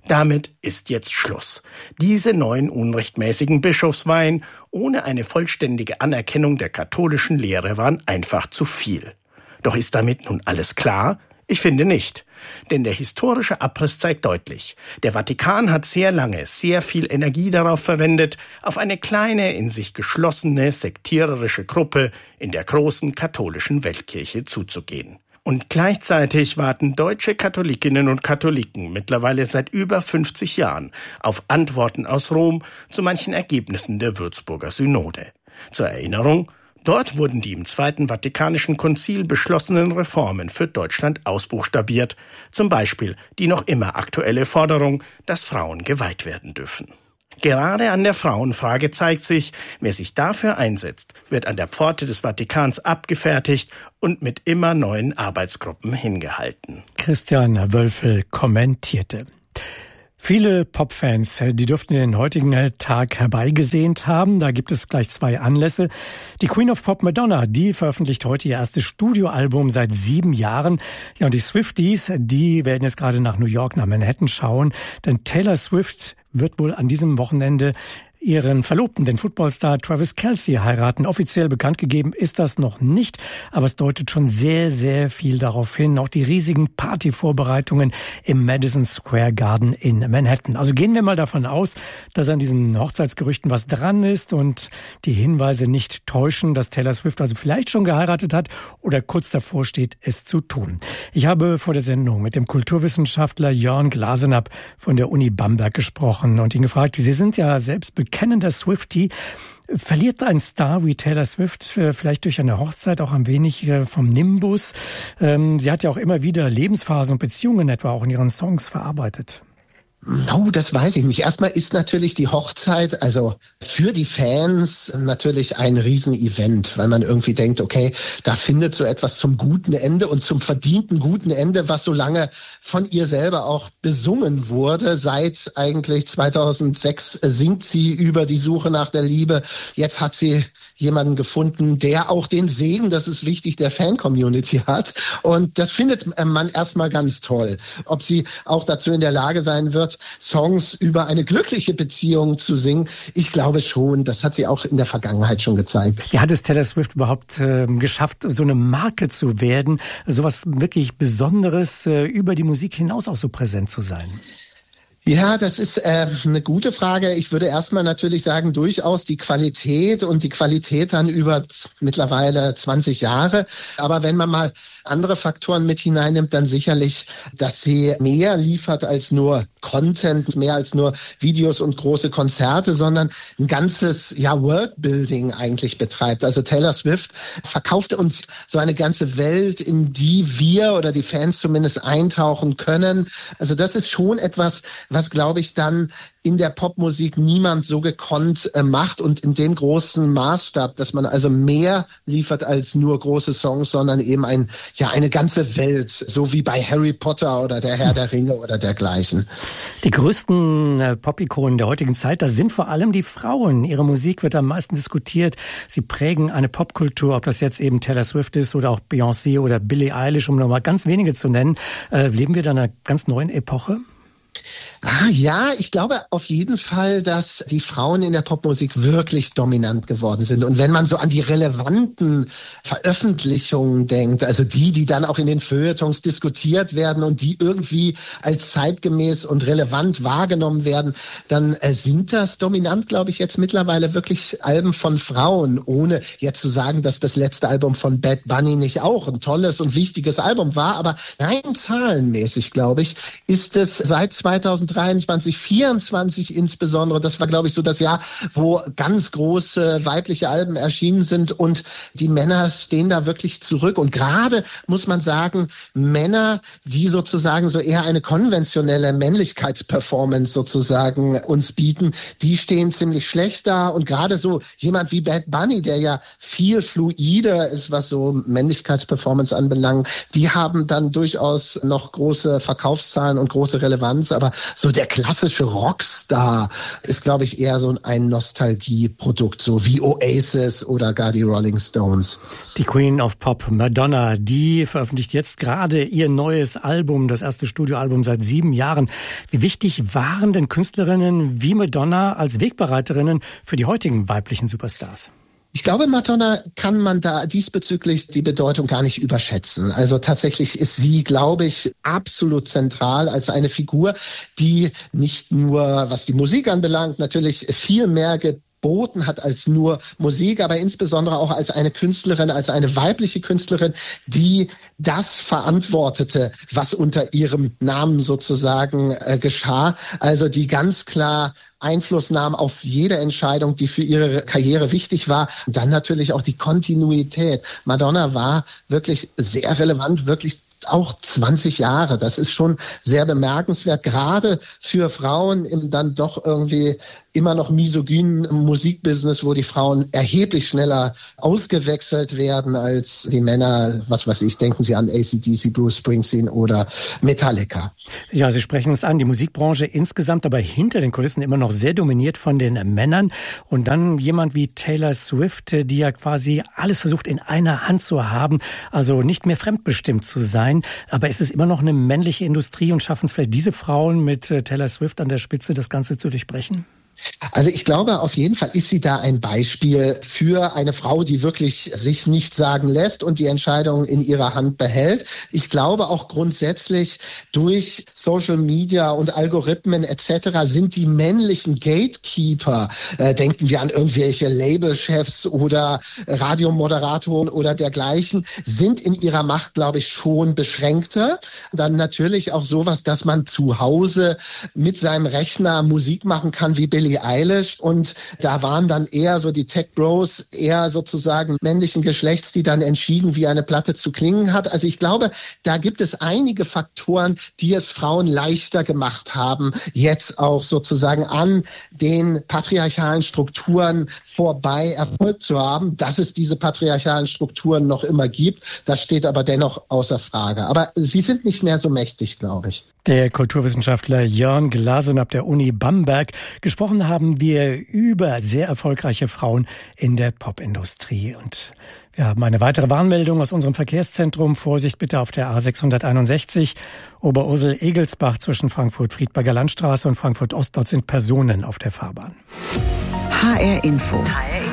Damit ist jetzt Schluss. Diese neuen unrechtmäßigen Bischofsweihen ohne eine vollständige Anerkennung der katholischen Lehre waren einfach zu viel. Doch ist damit nun alles klar? Ich finde nicht. Denn der historische Abriss zeigt deutlich, der Vatikan hat sehr lange, sehr viel Energie darauf verwendet, auf eine kleine, in sich geschlossene, sektiererische Gruppe in der großen katholischen Weltkirche zuzugehen. Und gleichzeitig warten deutsche Katholikinnen und Katholiken mittlerweile seit über fünfzig Jahren auf Antworten aus Rom zu manchen Ergebnissen der Würzburger Synode. Zur Erinnerung: Dort wurden die im Zweiten Vatikanischen Konzil beschlossenen Reformen für Deutschland ausbuchstabiert, zum Beispiel die noch immer aktuelle Forderung, dass Frauen geweiht werden dürfen. Gerade an der Frauenfrage zeigt sich, wer sich dafür einsetzt, wird an der Pforte des Vatikans abgefertigt und mit immer neuen Arbeitsgruppen hingehalten. Christian Wölfel kommentierte. Viele Popfans, die dürften den heutigen Tag herbeigesehnt haben. Da gibt es gleich zwei Anlässe. Die Queen of Pop Madonna, die veröffentlicht heute ihr erstes Studioalbum seit sieben Jahren. Ja, und die Swifties, die werden jetzt gerade nach New York, nach Manhattan schauen. Denn Taylor Swift wird wohl an diesem Wochenende ihren Verlobten, den Footballstar Travis Kelce, heiraten. Offiziell bekannt gegeben ist das noch nicht, aber es deutet schon sehr, sehr viel darauf hin. Auch die riesigen Partyvorbereitungen im Madison Square Garden in Manhattan. Also gehen wir mal davon aus, dass an diesen Hochzeitsgerüchten was dran ist und die Hinweise nicht täuschen, dass Taylor Swift also vielleicht schon geheiratet hat oder kurz davor steht, es zu tun. Ich habe vor der Sendung mit dem Kulturwissenschaftler Jörn Glasenapp von der Uni Bamberg gesprochen und ihn gefragt, Sie sind ja selbst bekennender Swiftie. Verliert ein Star wie Taylor Swift vielleicht durch eine Hochzeit auch ein wenig vom Nimbus? Sie hat ja auch immer wieder Lebensphasen und Beziehungen etwa auch in ihren Songs verarbeitet. Oh, das weiß ich nicht. Erstmal ist natürlich die Hochzeit, also für die Fans natürlich ein Riesenevent, weil man irgendwie denkt, okay, da findet so etwas zum guten Ende und zum verdienten guten Ende, was so lange von ihr selber auch besungen wurde. Seit eigentlich zweitausendsechs singt sie über die Suche nach der Liebe. Jetzt hat sie jemanden gefunden, der auch den Segen, das ist wichtig, der Fan-Community hat. Und das findet man erstmal ganz toll. Ob sie auch dazu in der Lage sein wird, Songs über eine glückliche Beziehung zu singen, ich glaube schon. Das hat sie auch in der Vergangenheit schon gezeigt. Ja, hat es Taylor Swift überhaupt äh, geschafft, so eine Marke zu werden, sowas wirklich Besonderes, äh, über die Musik hinaus auch so präsent zu sein? Ja, das ist äh, eine gute Frage. Ich würde erstmal natürlich sagen, durchaus die Qualität und die Qualität dann über mittlerweile zwanzig Jahre. Aber wenn man mal andere Faktoren mit hineinnimmt, dann sicherlich, dass sie mehr liefert als nur Content, mehr als nur Videos und große Konzerte, sondern ein ganzes ja Worldbuilding eigentlich betreibt. Also Taylor Swift verkauft uns so eine ganze Welt, in die wir oder die Fans zumindest eintauchen können. Also das ist schon etwas, was, glaube ich, dann in der Popmusik niemand so gekonnt äh, macht und in dem großen Maßstab, dass man also mehr liefert als nur große Songs, sondern eben ein ja eine ganze Welt, so wie bei Harry Potter oder der Herr der Ringe oder dergleichen. Die größten äh, Pop-Ikonen der heutigen Zeit, das sind vor allem die Frauen. Ihre Musik wird am meisten diskutiert. Sie prägen eine Popkultur, ob das jetzt eben Taylor Swift ist oder auch Beyoncé oder Billie Eilish, um noch mal ganz wenige zu nennen. Äh, leben wir da in einer ganz neuen Epoche? Ah, ja, ich glaube auf jeden Fall, dass die Frauen in der Popmusik wirklich dominant geworden sind. Und wenn man so an die relevanten Veröffentlichungen denkt, also die, die dann auch in den Feuilletons diskutiert werden und die irgendwie als zeitgemäß und relevant wahrgenommen werden, dann äh, sind das dominant, glaube ich, jetzt mittlerweile wirklich Alben von Frauen, ohne jetzt zu sagen, dass das letzte Album von Bad Bunny nicht auch ein tolles und wichtiges Album war. Aber rein zahlenmäßig, glaube ich, ist es seit zweitausenddreiundzwanzig, vierundzwanzig insbesondere, das war, glaube ich, so das Jahr, wo ganz große weibliche Alben erschienen sind und die Männer stehen da wirklich zurück. Und gerade, muss man sagen, Männer, die sozusagen so eher eine konventionelle Männlichkeitsperformance sozusagen uns bieten, die stehen ziemlich schlecht da. Und gerade so jemand wie Bad Bunny, der ja viel fluider ist, was so Männlichkeitsperformance anbelangt, die haben dann durchaus noch große Verkaufszahlen und große Relevanz. Stones, aber so der klassische Rockstar ist, glaube ich, eher so ein Nostalgieprodukt, so wie Oasis oder gar die Rolling Stones. Die Queen of Pop, Madonna, die veröffentlicht jetzt gerade ihr neues Album, das erste Studioalbum seit sieben Jahren. Wie wichtig waren denn Künstlerinnen wie Madonna als Wegbereiterinnen für die heutigen weiblichen Superstars? Ich glaube, Madonna kann man da diesbezüglich die Bedeutung gar nicht überschätzen. Also tatsächlich ist sie, glaube ich, absolut zentral als eine Figur, die nicht nur, was die Musik anbelangt, natürlich viel mehr geboten hat als nur Musik, aber insbesondere auch als eine Künstlerin, als eine weibliche Künstlerin, die das verantwortete, was unter ihrem Namen sozusagen äh, geschah. Also die ganz klar Einfluss nahm auf jede Entscheidung, die für ihre Karriere wichtig war. Und dann natürlich auch die Kontinuität. Madonna war wirklich sehr relevant, wirklich auch zwanzig Jahre. Das ist schon sehr bemerkenswert, gerade für Frauen im dann doch irgendwie immer noch misogynen Musikbusiness, wo die Frauen erheblich schneller ausgewechselt werden als die Männer. Was weiß ich, denken Sie an A C D C, Bruce Springsteen oder Metallica. Ja, Sie sprechen es an, die Musikbranche insgesamt, aber hinter den Kulissen immer noch sehr dominiert von den Männern. Und dann jemand wie Taylor Swift, die ja quasi alles versucht in einer Hand zu haben, also nicht mehr fremdbestimmt zu sein. Aber ist es immer noch eine männliche Industrie und schaffen es vielleicht diese Frauen mit Taylor Swift an der Spitze, das Ganze zu durchbrechen? Also ich glaube, auf jeden Fall ist sie da ein Beispiel für eine Frau, die wirklich sich nicht sagen lässt und die Entscheidung in ihrer Hand behält. Ich glaube auch grundsätzlich durch Social Media und Algorithmen et cetera sind die männlichen Gatekeeper, äh, denken wir an irgendwelche Labelchefs oder Radiomoderatoren oder dergleichen, sind in ihrer Macht, glaube ich, schon beschränkter. Dann natürlich auch sowas, dass man zu Hause mit seinem Rechner Musik machen kann wie Billie Eilish, und da waren dann eher so die Tech-Bros, eher sozusagen männlichen Geschlechts, die dann entschieden, wie eine Platte zu klingen hat. Also ich glaube, da gibt es einige Faktoren, die es Frauen leichter gemacht haben, jetzt auch sozusagen an den patriarchalen Strukturen vorbei Erfolg zu haben. Dass es diese patriarchalen Strukturen noch immer gibt, das steht aber dennoch außer Frage. Aber sie sind nicht mehr so mächtig, glaube ich. Der Kulturwissenschaftler Jörn Glasen ab der Uni Bamberg. Gesprochen haben wir über sehr erfolgreiche Frauen in der Popindustrie. Und wir haben eine weitere Warnmeldung aus unserem Verkehrszentrum. Vorsicht bitte auf der A sechshunderteinundsechzig Oberursel-Egelsbach zwischen Frankfurt-Friedberger Landstraße und Frankfurt-Ost. Dort sind Personen auf der Fahrbahn. H R Info.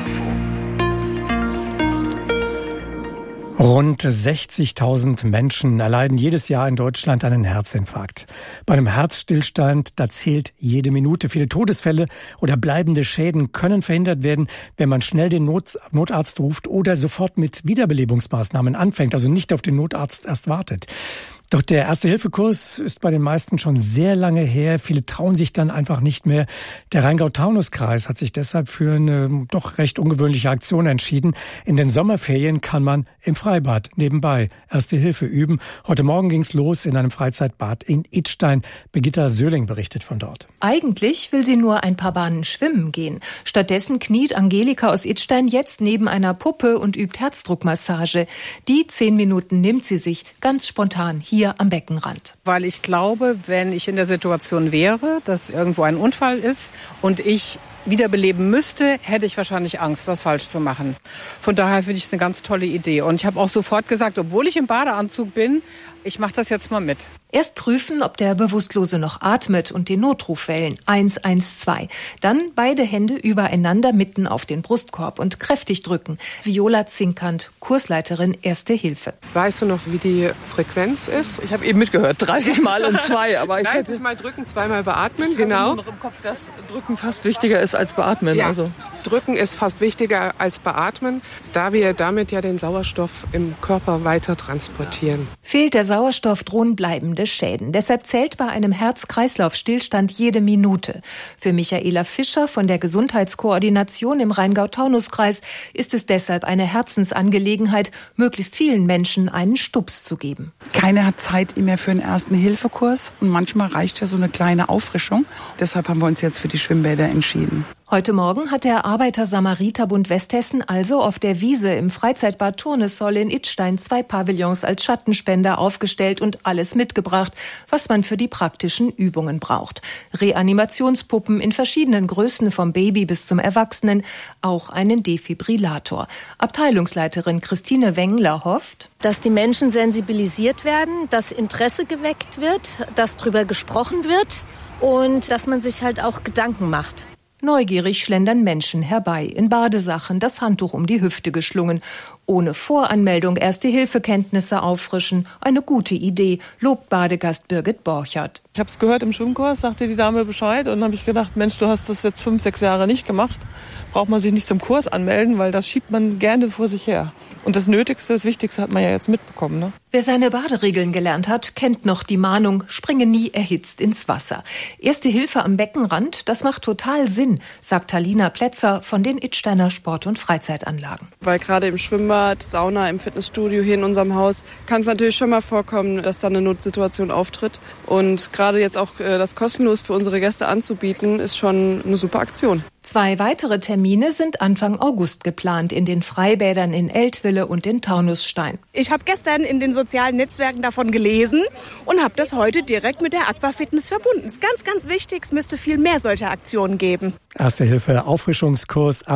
Rund sechzigtausend Menschen erleiden jedes Jahr in Deutschland einen Herzinfarkt. Bei einem Herzstillstand, da zählt jede Minute. Viele Todesfälle oder bleibende Schäden können verhindert werden, wenn man schnell den Not- Notarzt ruft oder sofort mit Wiederbelebungsmaßnahmen anfängt, also nicht auf den Notarzt erst wartet. Doch der Erste-Hilfe-Kurs ist bei den meisten schon sehr lange her. Viele trauen sich dann einfach nicht mehr. Der Rheingau-Taunus-Kreis hat sich deshalb für eine doch recht ungewöhnliche Aktion entschieden. In den Sommerferien kann man im Freibad nebenbei Erste Hilfe üben. Heute Morgen ging's los in einem Freizeitbad in Idstein. Birgitta Söhling berichtet von dort. Eigentlich will sie nur ein paar Bahnen schwimmen gehen. Stattdessen kniet Angelika aus Idstein jetzt neben einer Puppe und übt Herzdruckmassage. Die zehn Minuten nimmt sie sich ganz spontan hier Hier am Beckenrand. Weil ich glaube, wenn ich in der Situation wäre, dass irgendwo ein Unfall ist und ich wiederbeleben müsste, hätte ich wahrscheinlich Angst, was falsch zu machen. Von daher finde ich es eine ganz tolle Idee. Und ich habe auch sofort gesagt, obwohl ich im Badeanzug bin, ich mache das jetzt mal mit. Erst prüfen, ob der Bewusstlose noch atmet und den Notruf wählen. eins eins zwei. Dann beide Hände übereinander mitten auf den Brustkorb und kräftig drücken. Viola Zinkant, Kursleiterin Erste Hilfe. Weißt du noch, wie die Frequenz ist? Ich habe eben mitgehört, dreißig Mal und zwei. Aber ich dreißig Mal drücken, zweimal beatmen, genau. Ich habe noch im Kopf, dass Drücken fast wichtiger ist als Beatmen. Ja, also. Drücken ist fast wichtiger als Beatmen, da wir damit ja den Sauerstoff im Körper weiter transportieren. Fehlt der Sauerstoff, drohen bleibende Schäden. Deshalb zählt bei einem Herz-Kreislauf-Stillstand jede Minute. Für Michaela Fischer von der Gesundheitskoordination im Rheingau-Taunus-Kreis ist es deshalb eine Herzensangelegenheit, möglichst vielen Menschen einen Stups zu geben. Keiner hat Zeit mehr für einen Ersten-Hilfe-Kurs und manchmal reicht ja so eine kleine Auffrischung. Deshalb haben wir uns jetzt für die Schwimmbäder entschieden. Heute Morgen hat der Arbeiter-Samariter-Bund Westhessen also auf der Wiese im Freizeitbad Turnesoll in Idstein zwei Pavillons als Schattenspender aufgestellt und alles mitgebracht, was man für die praktischen Übungen braucht. Reanimationspuppen in verschiedenen Größen vom Baby bis zum Erwachsenen, auch einen Defibrillator. Abteilungsleiterin Christine Wengler hofft, dass die Menschen sensibilisiert werden, dass Interesse geweckt wird, dass drüber gesprochen wird und dass man sich halt auch Gedanken macht. Neugierig schlendern Menschen herbei, in Badesachen, das Handtuch um die Hüfte geschlungen. Ohne Voranmeldung Erste-Hilfe-Kenntnisse auffrischen. Eine gute Idee, lobt Badegast Birgit Borchert. Ich habe es gehört im Schwimmkurs, sagte die Dame Bescheid und dann habe ich gedacht, Mensch, du hast das jetzt fünf, sechs Jahre nicht gemacht. Braucht man sich nicht zum Kurs anmelden, weil das schiebt man gerne vor sich her. Und das Nötigste, das Wichtigste hat man ja jetzt mitbekommen, ne? Wer seine Baderegeln gelernt hat, kennt noch die Mahnung, springe nie erhitzt ins Wasser. Erste Hilfe am Beckenrand, das macht total Sinn, sagt Talina Plätzer von den Idsteiner Sport- und Freizeitanlagen. Weil gerade im Schwimmbad, Sauna, im Fitnessstudio hier in unserem Haus kann es natürlich schon mal vorkommen, dass da eine Notsituation auftritt. Und gerade jetzt auch das kostenlos für unsere Gäste anzubieten, ist schon eine super Aktion. Zwei weitere Termine sind Anfang August geplant in den Freibädern in Eltville und in Taunusstein. Ich habe gestern in den sozialen Netzwerken davon gelesen und habe das heute direkt mit der Aquafitness verbunden. Das ist ganz, ganz wichtig. Es müsste viel mehr solcher Aktionen geben. Erste Hilfe Auffrischungskurs